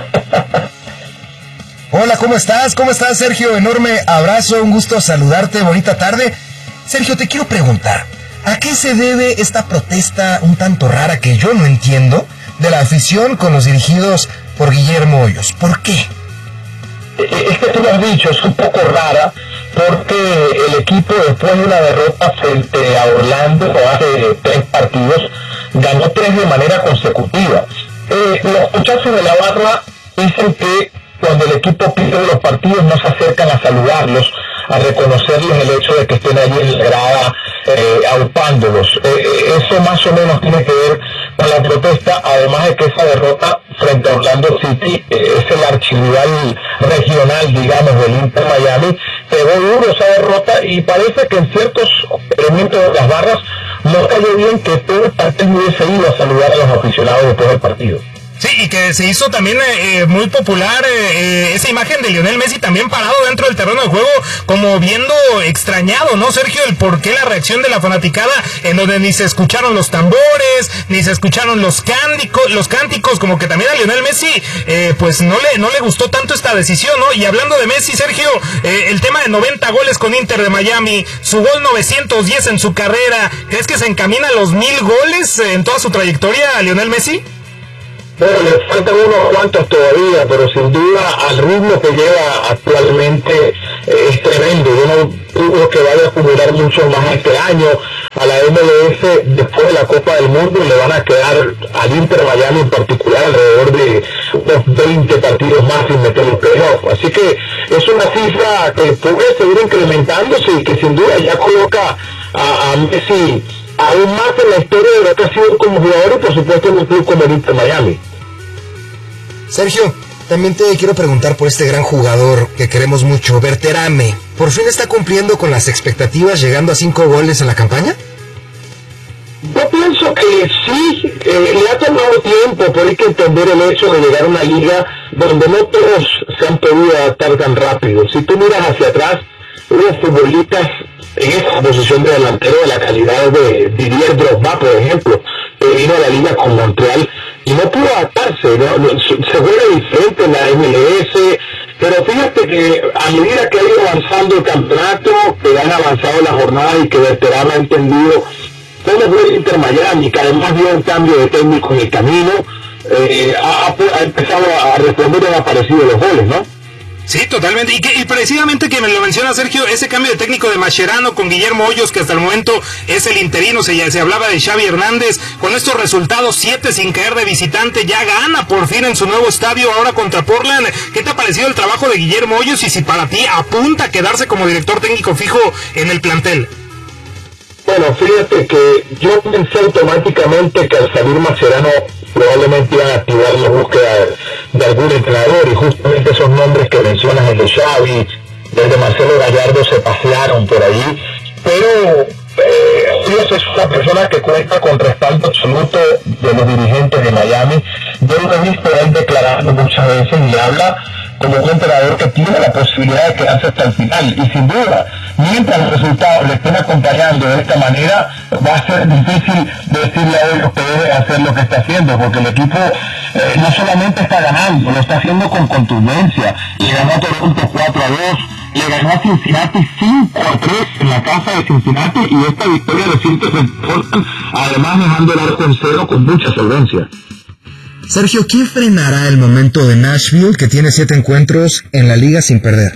Hola, ¿cómo estás? ¿Cómo estás, Sergio? Enorme abrazo, un gusto saludarte, bonita tarde. Sergio, te quiero preguntar, ¿a qué se debe esta protesta un tanto rara que yo no entiendo de la afición con los dirigidos por Guillermo Hoyos? ¿Por qué? Es que tú lo has dicho, es un poco rara, porque el equipo, después de una derrota frente a Orlando hace tres partidos, ganó tres de manera consecutiva. Eh, los muchachos de la barra dicen que cuando el equipo pierde los partidos no se acercan a saludarlos, a reconocerles el hecho de que estén allí en la grada eh, aupándolos. Eh, eso más o menos tiene que ver con la protesta, además de que esa derrota frente a Orlando City eh, es el archirrival regional, digamos, del Inter Miami, pegó duro esa derrota y parece que en ciertos elementos de las barras no cayó bien que todo el partido hubiese ido a saludar a los aficionados después del partido. Sí, y que se hizo también eh, muy popular eh, esa imagen de Lionel Messi también parado dentro del terreno de juego, como viendo extrañado, ¿no, Sergio? El por qué la reacción de la fanaticada, en donde ni se escucharon los tambores, ni se escucharon los cánticos, los cánticos, como que también a Lionel Messi, eh, pues no le, no le gustó tanto esta decisión, ¿no? Y hablando de Messi, Sergio, eh, el tema de noventa goles con Inter de Miami, su gol novecientos diez en su carrera, ¿crees que se encamina a los mil goles en toda su trayectoria a Lionel Messi? Bueno, le faltan unos cuantos todavía, pero sin duda al ritmo que lleva actualmente eh, es tremendo. Yo no dudo que vaya a acumular mucho más este año. A la M L S, después de la Copa del Mundo, le van a quedar al Inter Miami en particular alrededor de unos veinte partidos más sin meter el playoff. Así que es una cifra que puede seguir incrementándose y que sin duda ya coloca a, a Messi aún más en la historia de lo que ha sido como jugador y por supuesto en un club como el Inter Miami. Sergio, también te quiero preguntar por este gran jugador que queremos mucho, Berterame. ¿Por fin está cumpliendo con las expectativas llegando a cinco goles en la campaña? Yo pienso que sí, eh, le ha tomado tiempo, pero hay que entender el hecho de llegar a una liga donde no todos se han podido adaptar tan rápido. Si tú miras hacia atrás, hubo futbolistas en esa posición de delantero de la calidad de Didier Drogba, por ejemplo, que vino a la liga con Montreal y no pudo adaptarse, ¿no? Se juega diferente en la M L S, pero fíjate que a medida que ha ido avanzando el campeonato, que han avanzado las jornadas y que Berterame ha entendido cómo fue el Inter Miami, que además dio un cambio de técnico en el camino, eh, ha, ha empezado a responder y han aparecido los goles, ¿no? Sí, totalmente. Y, que, y precisamente que me lo menciona Sergio, ese cambio de técnico de Mascherano con Guillermo Hoyos, que hasta el momento es el interino, se, ya, se hablaba de Xavi Hernández, con estos resultados, siete sin caer de visitante, ya gana por fin en su nuevo estadio, ahora contra Portland. ¿Qué te ha parecido el trabajo de Guillermo Hoyos y si para ti apunta a quedarse como director técnico fijo en el plantel? Bueno, fíjate que yo pensé automáticamente que al salir Mascherano probablemente iban a activar la búsqueda de, de algún entrenador y justamente esos nombres que mencionas, el de Xavi, el de Marcelo Gallardo, se pasearon por ahí, pero eh, Dios es una persona que cuenta con respaldo absoluto de los dirigentes de Miami. Yo lo he visto a él declarando muchas veces y habla como un entrenador que tiene la posibilidad de quedarse hasta el final y sin duda, mientras los resultados le estén acompañando de esta manera, va a ser difícil decirle a ellos que debe hacer lo que está haciendo, porque el equipo eh, no solamente está ganando, lo está haciendo con contundencia. Le ganó a Toronto cuatro a dos, le ganó a Cincinnati cinco a tres en la casa de Cincinnati y esta victoria de Cincinnati se importan, además dejando el arco en cero con mucha solvencia. Sergio, ¿quién frenará el momento de Nashville, que tiene siete encuentros en la liga sin perder?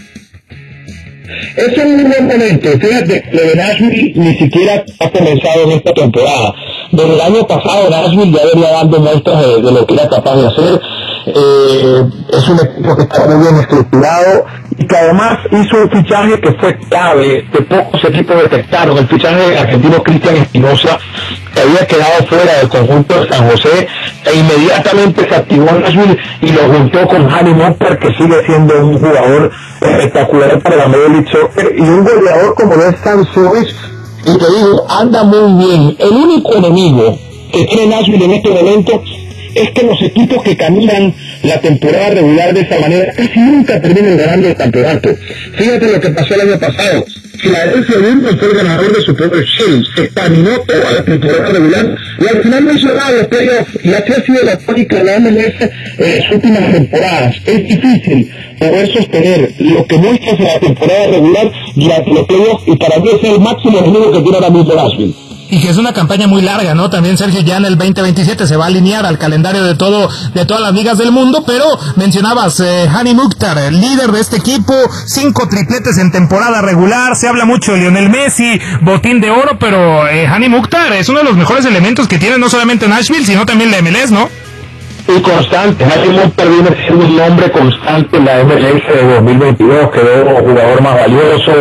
Es un muy buen momento. Fíjate, lo de Nashville ni siquiera ha comenzado en esta temporada. Desde el año pasado Nashville ya venía dando muestras de, de lo que era capaz de hacer. Eh, es un equipo que está muy bien estructurado y que además hizo un fichaje que fue clave, que pocos equipos detectaron, el fichaje de argentino Cristian Espinosa, que había quedado fuera del conjunto de San José, e inmediatamente se activó en Nashville y lo juntó con Hani Mopper, que sigue siendo un jugador espectacular para la Major League Soccer, y un goleador como lo es Sam Suárez, y te digo, anda muy bien. El único enemigo que tiene Nashville en este momento es que los equipos que caminan la temporada regular de esa manera casi nunca terminan ganando el campeonato. Fíjate lo que pasó el año pasado. Philadelphia Union fue el ganador de su propio Shield, se caminó toda la temporada regular y al final no hizo nada de los playoffs, y así ha sido la tónica de la M L S en las últimas temporadas. Es difícil poder sostener lo que muestras en la temporada regular durante los playoffs, y para mí es el máximo enemigo que tiene ahora mismo Nashville. Y que es una campaña muy larga, ¿no? También, Sergio, ya en el veinte veintisiete se va a alinear al calendario de todo de todas las ligas del mundo, pero mencionabas eh, Hani Mukhtar, el líder de este equipo, cinco tripletes en temporada regular, se habla mucho de Lionel Messi, botín de oro, pero eh, Hani Mukhtar es uno de los mejores elementos que tiene no solamente Nashville, sino también la M L S, ¿no? Y constante, Hani Mukhtar viene siendo un nombre constante en la M L S de dos mil veintidós, quedó jugador más valioso,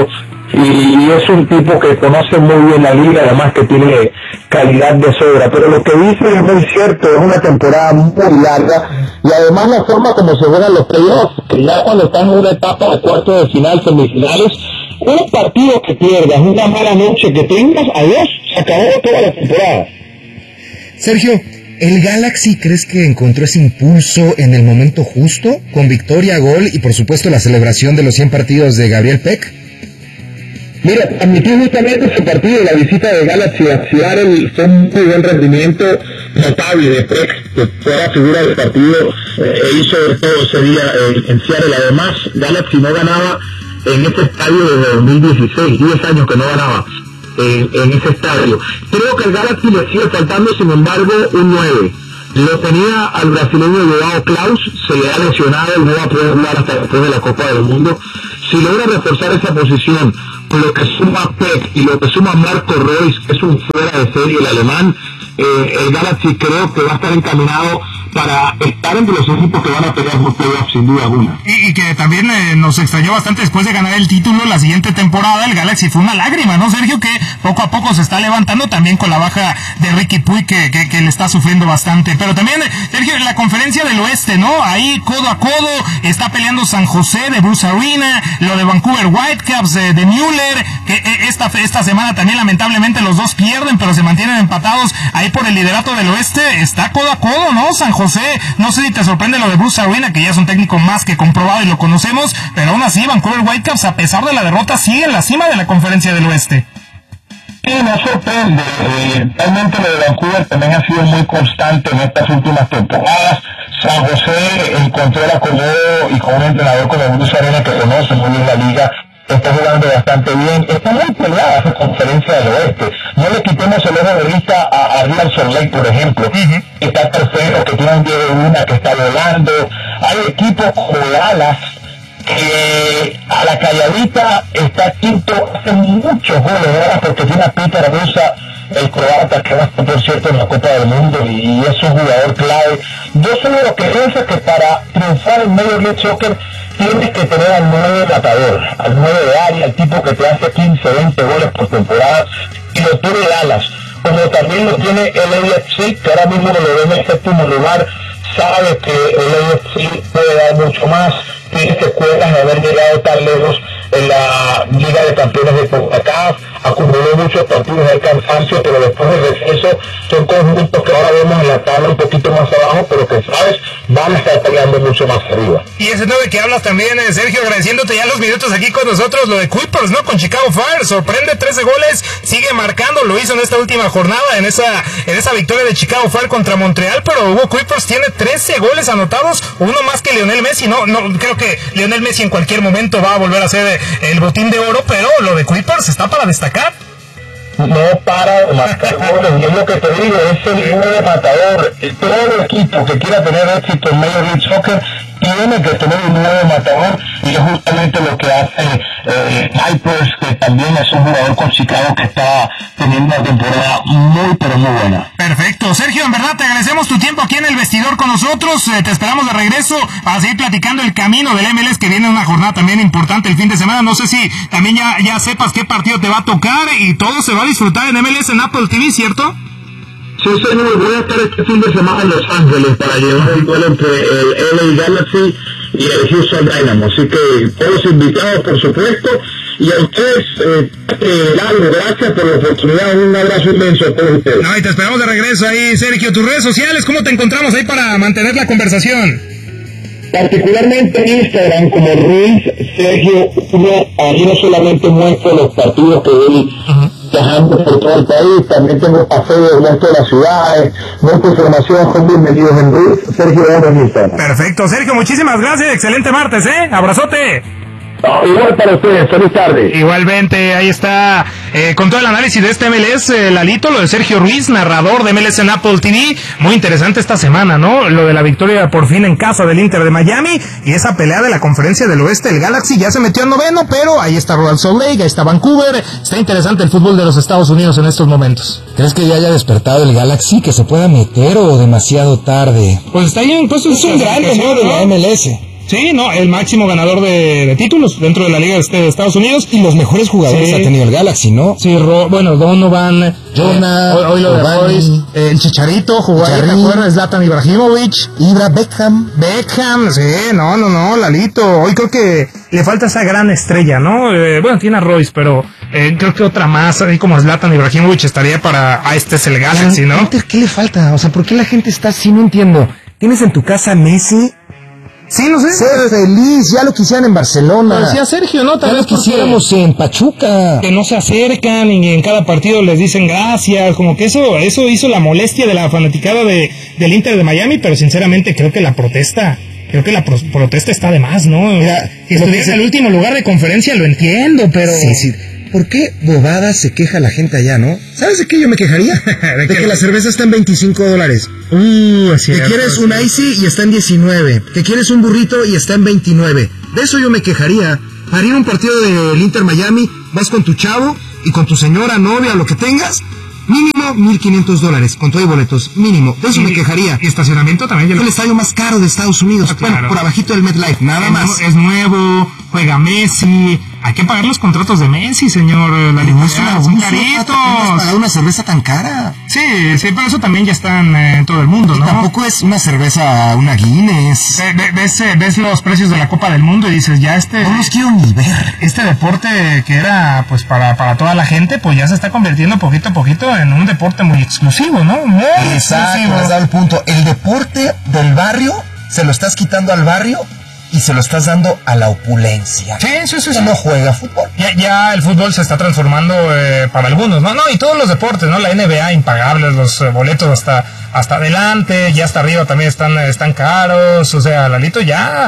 y, y es un tipo que conoce muy bien la liga, además que tiene calidad de sobra. Pero lo que dice es muy cierto, es una temporada muy larga, y además la forma como se juegan los playoffs, que ya cuando están en una etapa de cuartos de final, semifinales, un partido que pierdas, una mala noche que tengas, adiós, se acabó toda la temporada. Sergio, ¿el Galaxy crees que encontró ese impulso en el momento justo, con victoria, gol y por supuesto la celebración de los cien partidos de Gabriel Peck? Mira, admití justamente ese partido, la visita de Galaxy a Seattle, fue un muy buen rendimiento notable de Peck, que fue la figura del partido, eh, hizo todo ese día eh, en Seattle. Además, Galaxy no ganaba en este estadio desde dos mil dieciséis, diez años que no ganaba en, en ese estadio. Creo que el Galaxy le sigue faltando, sin embargo, un nueve. Lo tenía al brasileño Joao Klaus, se le ha lesionado y no va a poder jugar hasta después de la Copa del Mundo. Si logra reforzar esa posición con lo que suma Peck y lo que suma Marco Reus, que es un fuera de serie el alemán, eh, el Galaxy creo que va a estar encaminado para estar entre los equipos que van a pelear por playoffs, sin duda alguna. Y, y que también eh, nos extrañó bastante después de ganar el título la siguiente temporada. El Galaxy fue una lágrima, ¿no, Sergio? Que poco a poco se está levantando, también con la baja de Ricky Puig, que, que, que le está sufriendo bastante. Pero también, Sergio, en la conferencia del oeste, ¿no? Ahí codo a codo está peleando San José de Bruce Arena, lo de Vancouver Whitecaps de, de Müller, que eh, esta, esta semana también lamentablemente los dos pierden, pero se mantienen empatados ahí por el liderato del oeste. Está codo a codo, ¿no? San José, no sé si te sorprende lo de Bruce Arena, que ya es un técnico más que comprobado y lo conocemos, pero aún así Vancouver Whitecaps, a pesar de la derrota, sigue en la cima de la conferencia del oeste. Sí, no sorprende. Eh, realmente lo de Vancouver también ha sido muy constante en estas últimas temporadas. San José encontró el acomodo y con un entrenador como Bruce Arena, que conoce muy bien la liga, está jugando bastante bien. Está muy peleada esa conferencia del oeste. No le quitemos el ojo de vista a, a Real Salt Lake, por ejemplo. Uh-huh. Está tercero, que tiene un diez de una, que está volando. Hay equipos como Dallas, que a la calladita está quinto, hace muchos goles, ¿verdad? Porque tiene a Peter Musa, el croata, que va a estar, por cierto, en la Copa del Mundo, y es un jugador clave. Yo soy de lo que pienso que para triunfar en Major League Soccer tienes que tener al nueve matador, al nueve de área, el tipo que te hace quince, veinte goles por temporada, y lo tiene Dallas, como también lo tiene el A F C, que ahora mismo lo ve en el séptimo lugar. Sabe que el A F C puede dar mucho más, tiene secuelas de haber llegado tan lejos en la Liga de Campeones de CONCACAF, acumuló muchos partidos de cansancio, pero después del receso son conjuntos que ahora vemos en la tabla un poquito más abajo, pero que, sabes, van a estar peleando mucho más arriba. Y ese nueve que hablas también, eh, Sergio, agradeciéndote ya los minutos aquí con nosotros, lo de Clippers, ¿no? Con Chicago Fire, sorprende, trece goles, sigue marcando, lo hizo en esta última jornada, en esa en esa victoria de Chicago Fire contra Montreal, pero Hugo Clippers tiene trece goles anotados, uno más que Lionel Messi. No, no creo que Lionel Messi en cualquier momento va a volver a ser el botín de oro, pero lo de Clippers está para destacar. No para de marcar goles, y es lo que te digo, es el nueve matador. Todo el equipo que quiera tener éxito en Major League Soccer tiene que tener un nuevo matador, y es justamente lo que hace eh, Clippers, que también es un jugador con Chicago que está teniendo una temporada muy pero muy buena. Perfecto, Sergio, en verdad te agradecemos tu tiempo aquí en el vestidor con nosotros, eh, te esperamos de regreso para seguir platicando el camino del M L S, que viene una jornada también importante el fin de semana. No sé si también ya, ya sepas qué partido te va a tocar, y todo se va a disfrutar en M L S en Apple T V, ¿cierto? Sí, señor, voy a estar este fin de semana en Los Ángeles para llevar el duelo entre el L A Galaxy y el Houston Dynamo, así que todos invitados, por supuesto, y a ustedes, eh, eh, Lalo, gracias por la oportunidad, un abrazo inmenso a todos ustedes. No, y te esperamos de regreso ahí, Sergio. Tus redes sociales, ¿cómo te encontramos ahí para mantener la conversación? Particularmente en Instagram como Ruiz Sergio uno, ahí no solamente muestro los partidos que voy uh-huh. viajando por todo el país, también tengo paseos dentro de las ciudades, mucha información, son bienvenidos en Ruiz Sergio uno en Instagram. Perfecto, Sergio, muchísimas gracias, excelente martes, ¿eh? Abrazote. Oh, igual para ustedes, feliz tarde. Igualmente, ahí está, eh, con todo el análisis de este M L S, eh, Lalito, lo de Sergio Ruiz, narrador de M L S en Apple T V. Muy interesante esta semana, ¿no? Lo de la victoria por fin en casa del Inter de Miami, y esa pelea de la conferencia del oeste. El Galaxy ya se metió en noveno, pero ahí está Real Salt Lake, ahí está Vancouver. Está interesante el fútbol de los Estados Unidos en estos momentos. ¿Crees que ya haya despertado el Galaxy, que se pueda meter, o demasiado tarde? Pues está ahí en puesto. Es un gran torneo de la M L S. Sí, no, el máximo ganador de, de títulos dentro de la Liga de Estados Unidos. Y los mejores jugadores sí. ha tenido el Galaxy, ¿no? Sí, Ro, bueno, Donovan, Jonah, eh, hoy lo de Royce, eh, el Chicharito, jugó ahí, ¿te acuerdas? Zlatan Ibrahimovic, Ibra, Beckham. Beckham, sí, no, no, no, Lalito. Hoy creo que le falta esa gran estrella, ¿no? Eh, bueno, tiene a Royce, pero eh, creo que otra más, así como Zlatan Ibrahimovic estaría para, ah, este es el Galaxy, ¿no? ¿Qué le falta? O sea, ¿por qué la gente está así? No entiendo. ¿Tienes en tu casa a Messi? Sí, no sé. Sé feliz, ya lo quisieran en Barcelona. Pero decía Sergio, ¿no? Tal ya vez lo quisiéramos en Pachuca. Que no se acercan y en cada partido les dicen gracias. Como que eso eso hizo la molestia de la fanaticada de, del Inter de Miami, pero sinceramente creo que la protesta... Creo que la pro- protesta está de más, ¿no? Mira, si estuviera en el último lugar de conferencia lo entiendo, pero... Sí, sí. ¿Por qué bobadas se queja la gente allá, no? ¿Sabes de qué yo me quejaría? ¿De, ¿De que la cerveza está en veinticinco dólares. Uh, así que quieres un icy y está en diecinueve. Que quieres un burrito y está en veintinueve. De eso yo me quejaría. Para ir a un partido del Inter Miami, vas con tu chavo y con tu señora, novia, lo que tengas... Mínimo mil quinientos dólares, con todo y boletos, mínimo. De eso y, me quejaría. Y estacionamiento también. Es el estadio más caro de Estados Unidos. Ah, claro. Bueno, por abajito del MetLife, nada es, más. Es nuevo, juega Messi. Hay que pagar los contratos de Messi, señor. La no es una son caritos. ¿No pagar una cerveza tan cara? Sí, sí, pero eso también ya está en eh, todo el mundo, ¿no? Y tampoco es una cerveza, una Guinness. Ve, ves, ves los precios de la Copa del Mundo y dices, ya este... No los quiero ni ver. Este deporte que era, pues, para, para toda la gente, pues ya se está convirtiendo poquito a poquito en un deporte muy exclusivo, ¿no? Muy Exacto, exclusivo. has dado el punto. El deporte del barrio, se lo estás quitando al barrio y se lo estás dando a la opulencia. Sí, sí, sí. Que sí. no juega fútbol. Ya, ya el fútbol se está transformando eh, para algunos, ¿no? No, y todos los deportes, ¿no? La N B A impagables, los eh, boletos hasta hasta adelante, ya hasta arriba también están están caros, o sea, Lalito ya,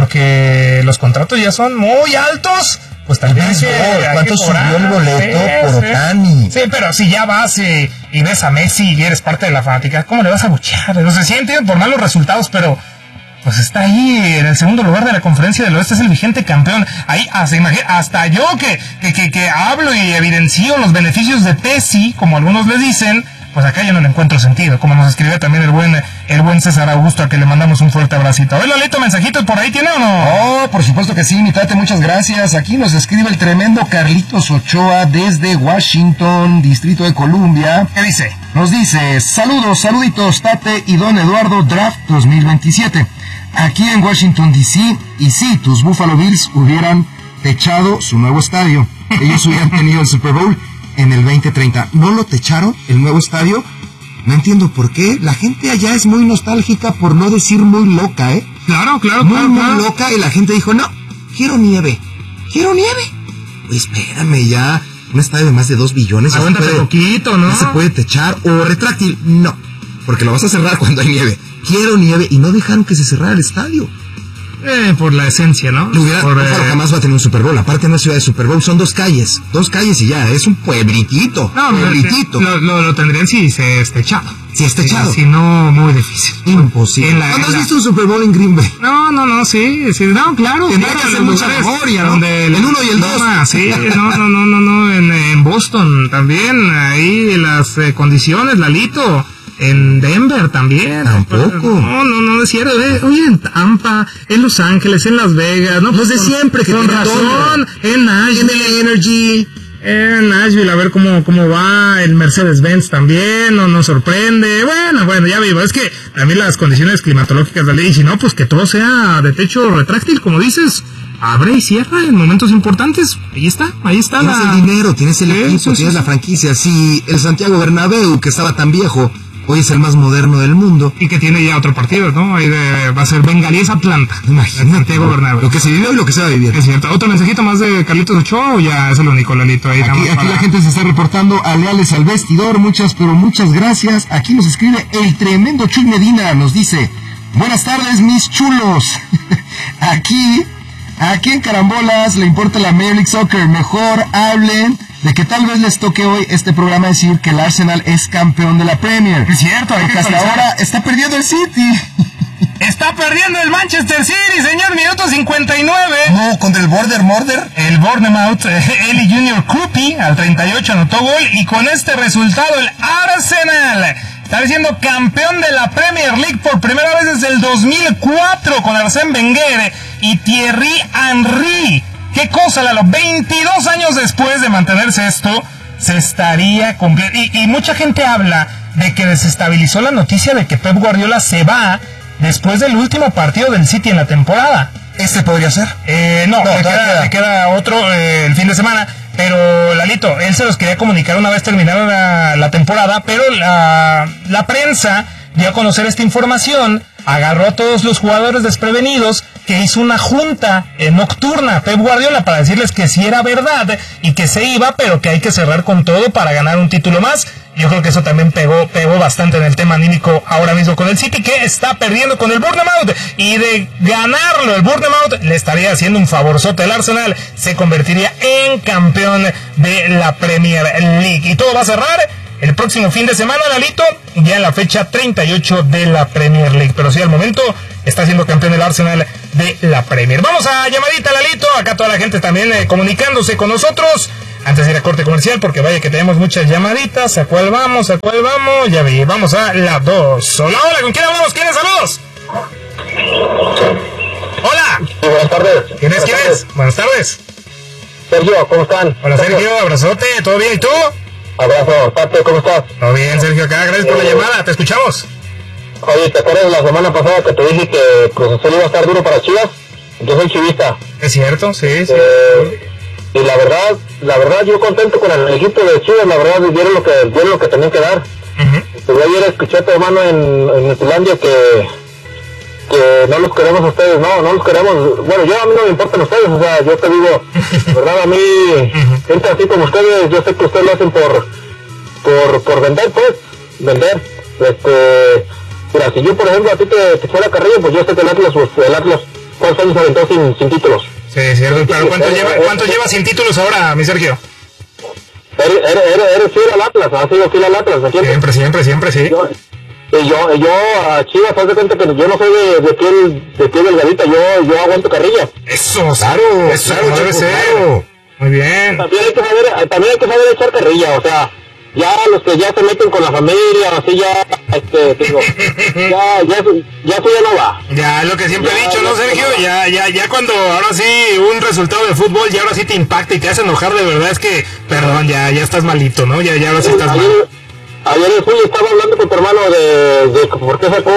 porque los contratos ya son muy altos. Pues también sí, ¿cuánto subió el boleto sí, por Otani? Sí. sí, pero si ya vas y, y ves a Messi y eres parte de la fanática, ¿cómo le vas a buchear? No sé, sí entiendo por malos resultados, pero pues está ahí en el segundo lugar de la Conferencia del Oeste, es el vigente campeón. Ahí hasta, hasta yo que, que, que, que hablo y evidencio los beneficios de Pessi, como algunos le dicen, pues acá yo no le encuentro sentido, como nos escribe también el buen el buen César Augusto, a que le mandamos un fuerte abracito. A ver, Lalito, ¿mensajitos por ahí tiene o no? Oh, por supuesto que sí, mi tate, muchas gracias. Aquí nos escribe el tremendo Carlitos Ochoa desde Washington, Distrito de Columbia. ¿Qué dice? Nos dice, saludos, saluditos, Tate y Don Eduardo, Draft dos mil veintisiete. Aquí en Washington, D C, y sí, tus Buffalo Bills hubieran techado su nuevo estadio. Ellos hubieran tenido el Super Bowl en el veinte treinta. ¿No lo techaron, el nuevo estadio? No entiendo por qué. La gente allá es muy nostálgica, por no decir muy loca, ¿eh? Claro, claro, muy, claro. Muy claro. loca, y la gente dijo, no, quiero nieve. ¿Quiero nieve? Pues espérame, ya. Un estadio de más de dos billones. Aguántate poquito, ¿no? No se puede techar. O retráctil, no. Porque lo vas a cerrar cuando hay nieve. Quiero nieve. Y no dejaron que se cerrara el estadio. Eh, por la esencia, ¿no? Hubiera, por, eh... jamás va a tener un Super Bowl. Aparte no es ciudad de Super Bowl, son dos calles. Dos calles y ya, es un pueblitito. No, pueblitito. Lo, lo, lo tendrían si se es techado. Si es techado. Si, si no, muy difícil. Imposible. La, ¿Cuándo has la... visto un Super Bowl en Green Bay? No, no, no, sí, sí, no, claro. Tendrá que hacer mucha memoria, ¿no? Donde el, el uno y el dos. No, sí, no, no, no, no, no, en, en Boston también, ahí las eh, condiciones, Lalito. En Denver también. Tampoco. No, no, no es cierto. Eh, oye, en Tampa, en Los Ángeles, en Las Vegas, ¿no? Los de siempre, que con razón. En Nashville. En el Energy. En Nashville, a ver cómo, cómo va. El Mercedes-Benz también, no nos sorprende. Bueno, bueno, ya vivo. Es que también las condiciones climatológicas de la ley, y si no, pues que todo sea de techo retráctil, como dices. Abre y cierra en momentos importantes. Ahí está, ahí está. Tienes la... el dinero, tienes el sí, equipo, sí, tienes sí, la franquicia. Si el Santiago Bernabéu, que estaba tan viejo, hoy es el más moderno del mundo. Y que tiene ya otro partido, ¿no? Ahí de, va a ser Bengalíes Atlanta. Imagínate. Santiago Bernabéu. Lo que se vivió y lo que se va a vivir. Es cierto. ¿Otro mensajito más de Carlitos Ochoa o ya es el único, Lalito? Ahí aquí aquí para... la gente se está reportando a leales al vestidor. Muchas, pero muchas gracias. Aquí nos escribe el tremendo Chuy Medina. Nos dice, buenas tardes, mis chulos. aquí... Aquí en Carambolas le importa la Major League Soccer. Mejor hablen de que tal vez les toque hoy este programa decir que el Arsenal es campeón de la Premier. Es cierto, hay porque que hasta ahora está perdiendo el City. Está perdiendo el Manchester City, señor, minuto cincuenta y nueve. No, contra el Border Murder. El Bournemouth, eh, Eli Junior Krupi al treinta y ocho anotó gol, y con este resultado el Arsenal está siendo campeón de la Premier League por primera vez desde el dos mil cuatro con Arsène Wenger y Thierry Henry. ¿Qué cosa, Lalo? veintidós años después de mantenerse esto, se estaría cumpliendo. Y, y mucha gente habla de que desestabilizó la noticia de que Pep Guardiola se va después del último partido del City en la temporada. ¿Este podría ser? Eh, no, no le, queda, queda. le queda otro eh, el fin de semana. Pero, Lalito, él se los quería comunicar una vez terminada la, la temporada, pero la, la prensa dio a conocer esta información, agarró a todos los jugadores desprevenidos, que hizo una junta eh, nocturna Pep Guardiola para decirles que sí era verdad y que se iba, pero que hay que cerrar con todo para ganar un título más. Yo creo que eso también pegó, pegó bastante en el tema anímico ahora mismo con el City, que está perdiendo con el Bournemouth, y de ganarlo el Bournemouth le estaría haciendo un favorzote al Arsenal, se convertiría en campeón de la Premier League. Y todo va a cerrar el próximo fin de semana, Lalito, ya en la fecha treinta y ocho de la Premier League. Pero sí, al momento está siendo campeón el Arsenal de la Premier. Vamos a llamadita, Lalito. Acá toda la gente también eh, comunicándose con nosotros. Antes de ir a corte comercial, porque vaya que tenemos muchas llamaditas. ¿A cuál vamos? ¿A cuál vamos? Ya vi, vamos a la dos. Hola, hola, ¿con quién hablamos? ¿Quién es? Saludos. Hola. Sí, buenas tardes. ¿Quién es? ¿Quién es? Buenas tardes. Sergio, ¿cómo están? Hola, Sergio, Sergio abrazote, ¿todo bien? ¿Y tú? Abrazo, Tate, ¿cómo estás? Todo bien, Sergio, acá, gracias por la llamada, te escuchamos. Oye, ¿te acuerdas de la semana pasada que te dije que Cruz Azul iba a estar duro para Chivas? Yo soy chivista. Es cierto, sí, sí. Eh, y la verdad, la verdad, yo contento con el equipo de Chivas, la verdad, dieron lo que, dieron lo que tenían que dar. Uh-huh. Yo ayer escuché a tu hermano en, en Finlandia que, que no los queremos a ustedes, no, no los queremos. Bueno, yo a mí no me importan ustedes, o sea, yo te digo, la verdad, a mí, uh-huh. gente así como ustedes, yo sé que ustedes lo hacen por, por, por vender, pues, vender. Este, mira, si yo, por ejemplo, a ti te, te fuera Carrillo, pues yo sé que el Atlas, pues, el Atlas, ¿cuántos años aventó sin, sin títulos? Sí, cierto, claro. ¿Cuánto, eh, lleva, ¿cuánto eh, lleva sin títulos ahora, mi Sergio? Eres, eres, eres fiel al Atlas, has sido fiel al Atlas, ¿me entiendes? Siempre, siempre, siempre, sí. Yo, y yo, yo a Chivas, haz de cuenta que yo no soy de, de piel, de piel delgadita, yo, yo aguanto carrilla. Eso, claro, eso claro, debe ser. Claro. Muy bien. También hay que saber, también hay que saber echar carrilla, o sea, ya los que ya se meten con la familia, así ya, este, digo, ya, ya, ya eso ya no va. Ya, es lo que siempre ya, he dicho, ¿no, Sergio? Ya, ya, ya cuando ahora sí un resultado de fútbol ya ahora sí te impacta y te hace enojar, de verdad es que, perdón, ya, ya estás malito, ¿no? Ya, ya ahora sí estás ayer, mal. Ayer el Julio estaba hablando con tu hermano de, de por qué sacó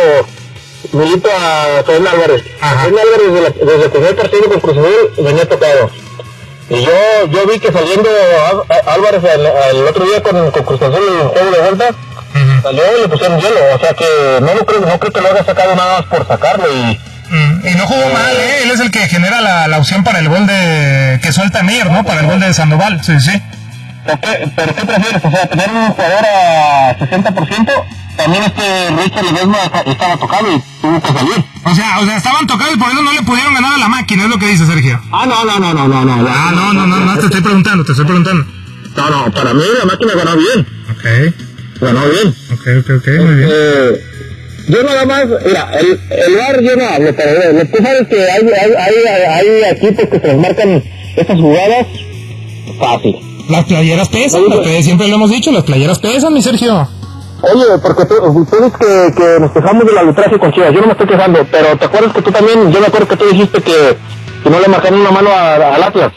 Milito a Fernando Álvarez. Fernando Álvarez desde, la, desde el primer partido con Cruz Azul venía tocado. Y yo, yo vi que saliendo Álvarez el, el otro día con, con Cruz Azul en el juego de vuelta, uh-huh. salió y le pusieron hielo, o sea que no lo creo, no creo que lo haya sacado nada más por sacarlo y... Mm, y no jugó eh, mal, ¿eh? Él es el que genera la, la opción para el gol de... que suelta Mir, ¿no? Para el gol de Sandoval, sí, sí. ¿Pero qué, pero qué prefieres? O sea, tener un jugador a sesenta por ciento, también este Richard Ledesma estaba tocado y tuvo que salir. O sea, o sea, estaban tocados y por eso no le pudieron ganar a la máquina, es lo que dice Sergio. Ah, no, no, no, no, no, no. Ah, no, no, no, no, te estoy preguntando, te estoy preguntando. No, no, para mí la máquina ganó bien. Ok. Ganó bien. Ok, ok, ok, muy bien. Eh, yo nada más, mira, el, el V A R yo no hablo, pero tú sabes que hay, hay, hay, hay equipos que se les marcan estas jugadas fácil. Las playeras pesan, las playeras, siempre lo hemos dicho, las playeras pesan, mi Sergio. Oye, porque tú, tú dices que, que nos quejamos del arbitraje con Chivas, yo no me estoy quejando, pero ¿te acuerdas que tú también, yo me acuerdo que tú dijiste que, que no le marcaron una mano al Atlas?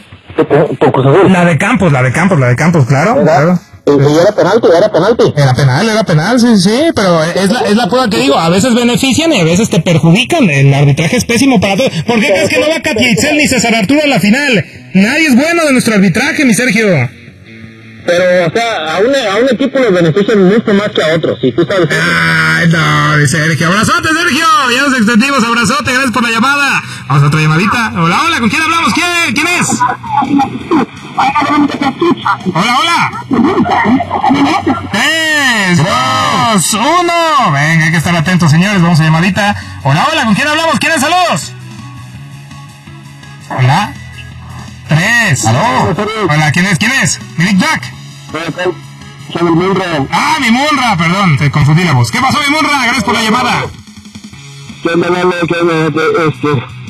Por Cruz Azul. La de Campos, la de Campos, la de Campos, claro, claro. Y era penalti, era penalti. Era penal, era penal, sí, sí, pero es la, es la prueba que digo, a veces benefician y a veces te perjudican, el arbitraje es pésimo para todos. ¿Por qué crees que no va Katia Itzel ni César Arturo a la final? Nadie es bueno de nuestro arbitraje, mi Sergio. Pero, o sea, a un, a un equipo le benefician mucho más que a otros, si tú sabes. Ay, no, mi Sergio. Abrazote, Sergio. Ya nos extendimos, abrazote, gracias por la llamada. Vamos a otra llamadita. Hola, hola, ¿con quién hablamos? ¿Quién, quién es? Hola, hola. Tres, dos, uno. Venga, hay que estar atentos, señores. Vamos a llamadita. Hola, hola, ¿con quién hablamos? ¿Quién es? Saludos. Hola. Tres. ¿Aló? Hola, ¿quién es? ¿Quién es? ¿Milik Jack? Soy mi Munra. Ah, mi Munra, perdón, te confundí la voz. ¿Qué pasó, mi Munra? Gracias por la llamada. ¿Qué onda, Lalo? ¿Qué onda? Este,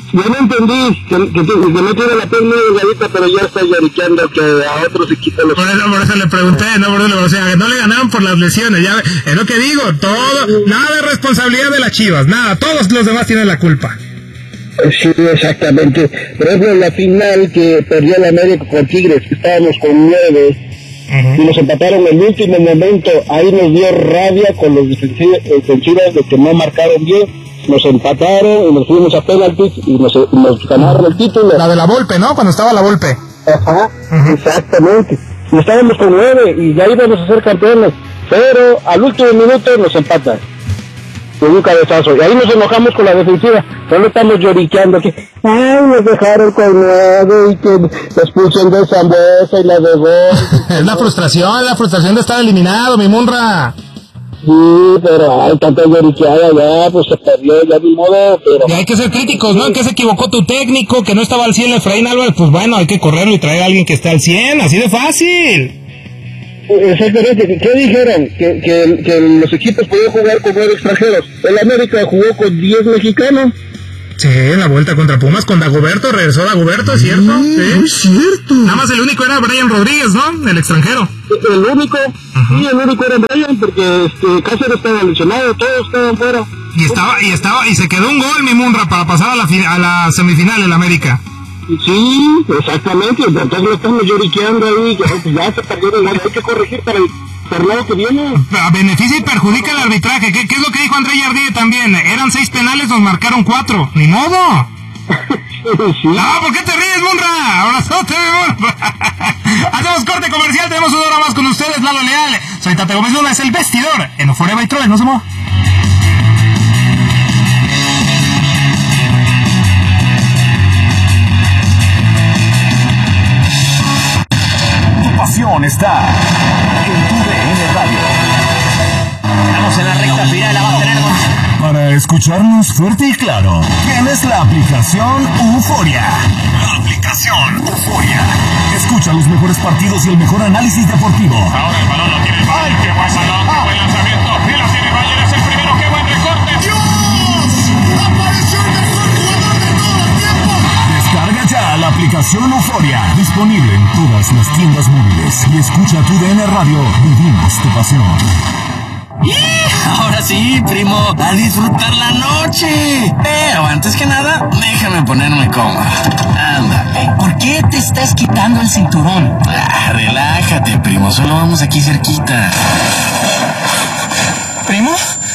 Yo no entendí que, que, que no tiene la piel muy delgadita, pero ya está lloriqueando que a otros equipos los... Por eso, por eso le pregunté, no, por eso, o sea, que no le ganaron por las lesiones, ya es lo que digo, todo, nada de responsabilidad de las Chivas, nada, todos los demás tienen la culpa. Sí, exactamente. Por ejemplo, en la final que perdió la América con Tigres, que estábamos con nueve, uh-huh. y nos empataron en el último momento, ahí nos dio rabia con los defensivos de que no marcaron bien. Nos empataron y nos fuimos a penaltis y nos, nos ganaron el título. La de la Volpe, ¿no? Cuando estaba la Volpe. Ajá, uh-huh. exactamente. Y estábamos con nueve y ya íbamos a ser campeones, pero al último minuto nos empatan con un cabezazo y ahí nos enojamos con la defensiva. No lo estamos lloriqueando que ay, nos dejaron con nueve y que la expulsión de Zambuesa y la de gol. Es la frustración, la frustración de estar eliminado, mi Munra. Sí, pero hay tanta lloriqueada ya, pues se perdió, ya ni modo, pero... Y hay que ser críticos, ¿no? En que se equivocó tu técnico, que no estaba al cien Efraín Álvarez, pues bueno, hay que correrlo y traer a alguien que esté al cien, así de fácil. Exactamente, ¿qué dijeron? Que, que, que los equipos podían jugar con nueve extranjeros. El América jugó con diez mexicanos. Sí, en la vuelta contra Pumas con Dagoberto, regresó Dagoberto, ¿es cierto? Sí, sí, es cierto. Nada más el único era Brian Rodríguez, ¿no? El extranjero. El único, uh-huh. sí, el único era Brian, porque este, Cáceres estaba lesionado, todos estaban fuera. Y estaba, y estaba, y se quedó un gol, mi Munra, para pasar a la, a la semifinal en América. Sí, exactamente, entonces lo estamos lloriqueando ahí, que ya se perdió el gol, hay que corregir para el torneo que viene. A beneficia y perjudica el arbitraje, ¿qué, qué es lo que dijo André Jardine también? Eran seis penales, nos marcaron cuatro, ni modo. Sí. Ah, ¿por qué te ríes, Munra? Abrazote, Munra. Hacemos corte comercial, tenemos una hora más con ustedes, Lalo Leal. Soy Tate Gómez Luna, es el vestidor en Oforeva y Troves, no se mueva. Tu pasión está en tu D N Radio. Estamos en la recta final, la va a tener con... Para escucharnos fuerte y claro, tienes la aplicación Euforia. La aplicación Euforia. Escucha los mejores partidos y el mejor análisis deportivo. Ahora el balón lo tiene el Bayern. ¡Qué buen balón! ¡Qué buen lanzamiento! ¡Y la tiene Bayern! ¡Es el primero! ¡Qué buen recorte! ¡Dios! ¡Apareció el mejor jugador de todo el tiempo! Descarga ya la aplicación Euforia. Disponible en todas las tiendas móviles. Y escucha tu D N Radio. Vivimos tu pasión. Ahora sí, primo, a disfrutar la noche. Pero antes que nada, déjame ponerme cómodo. Ándale. ¿Por qué te estás quitando el cinturón? Ah, relájate, primo, solo vamos aquí cerquita. ¿Primo?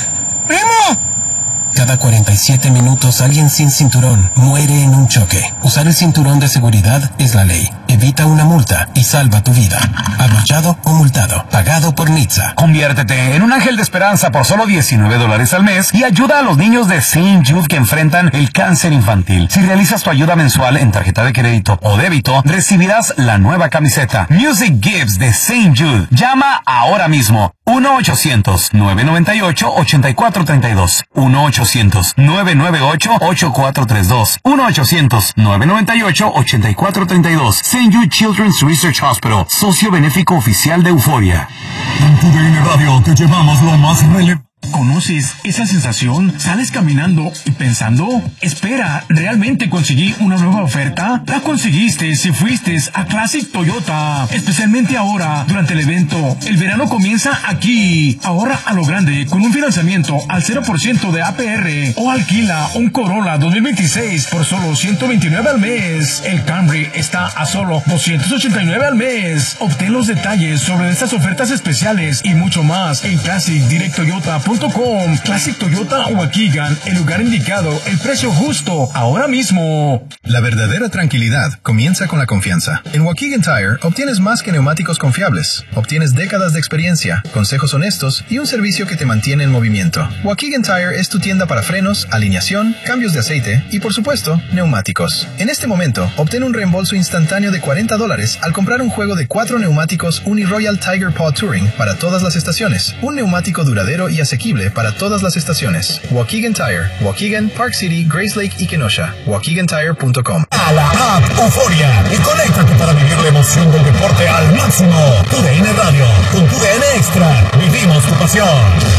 ¡Primo! Cada cuarenta y siete minutos alguien sin cinturón muere en un choque. Usar el cinturón de seguridad es la ley. Evita una multa y salva tu vida. Abrochado o multado. Pagado por Nitsa. Conviértete en un ángel de esperanza por solo diecinueve dólares al mes y ayuda a los niños de Saint Jude que enfrentan el cáncer infantil. Si realizas tu ayuda mensual en tarjeta de crédito o débito, recibirás la nueva camiseta Music Gives de Saint Jude. Llama ahora mismo. uno ochocientos, nueve noventa y ocho, ochenta y cuatro treinta y dos. uno ochocientos, nueve noventa y ocho, ochenta y cuatro treinta y dos. uno ochocientos, nueve noventa y ocho, ochenta y cuatro treinta y dos. Saint Jude Children's Research Hospital, socio benéfico oficial de Euforia. En tu D N Radio te llevamos lo más relevante. ¿Conoces esa sensación? ¿Sales caminando y pensando? Espera, ¿realmente conseguí una nueva oferta? La conseguiste si fuiste a Classic Toyota. Especialmente ahora, durante el evento. El verano comienza aquí. Ahorra a lo grande con un financiamiento al cero por ciento de A P R. O alquila un Corolla dos mil veintiséis por solo ciento veintinueve al mes. El Camry está a solo doscientos ochenta y nueve al mes. Obtén los detalles sobre estas ofertas especiales y mucho más en classic direct toyota punto com. Classic Toyota Waukegan, el lugar indicado, el precio justo, ahora mismo. La verdadera tranquilidad comienza con la confianza. En Waukegan Tire obtienes más que neumáticos confiables. Obtienes décadas de experiencia, consejos honestos y un servicio que te mantiene en movimiento. Waukegan Tire es tu tienda para frenos, alineación, cambios de aceite y, por supuesto, neumáticos. En este momento, obtén un reembolso instantáneo de cuarenta dólares al comprar un juego de cuatro neumáticos Uni-Royal Tiger Paw Touring para todas las estaciones. Un neumático duradero y asequible para todas las estaciones. Waukegan Tire, Waukegan, Park City, Grace Lake y Kenosha. Waukegan Tire punto com. A la app Euforia y conéctate para vivir la emoción del deporte al máximo. Tu D N Radio, con tu D N Extra, vivimos tu pasión.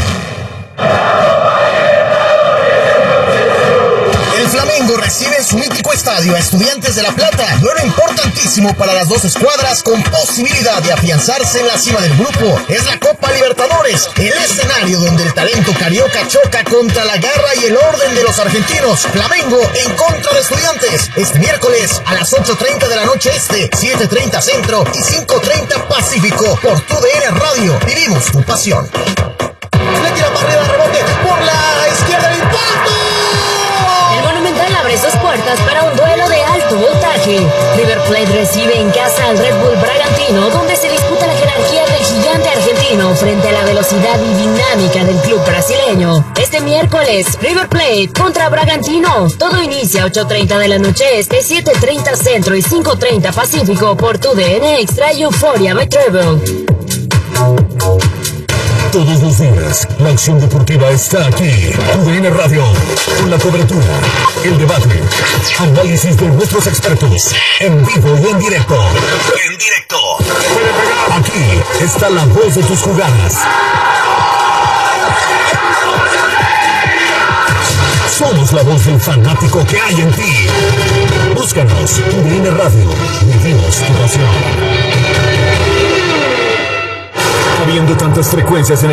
El Flamengo recibe su estadio a Estudiantes de La Plata. Duelo importantísimo para las dos escuadras con posibilidad de afianzarse en la cima del grupo. Es la Copa Libertadores, el escenario donde el talento carioca choca contra la garra y el orden de los argentinos. Flamengo en contra de Estudiantes. Este miércoles a las ocho treinta de la noche este, siete treinta centro y cinco treinta pacífico por tu D N Radio. Vivimos tu pasión. Le tira para arriba, rebote por la izquierda, el impacto. El Monumental abre sus puertas para un duelo de alto voltaje. River Plate recibe en casa al Red Bull Bragantino, donde se disputa la jerarquía del gigante argentino frente a la velocidad y dinámica del club brasileño. Este miércoles, River Plate contra Bragantino. Todo inicia a ocho treinta de la noche este, siete treinta centro y cinco treinta pacífico por tu D N Extra y Euphoria by Travel. Todos los días, la acción deportiva está aquí. U D N Radio, con la cobertura, el debate, análisis de nuestros expertos, en vivo y en directo. En directo. Aquí está la voz de tus jugadas. Somos la voz del fanático que hay en ti. Búscanos, U D N Radio, vivimos tu pasión. Habiendo tantas frecuencias en el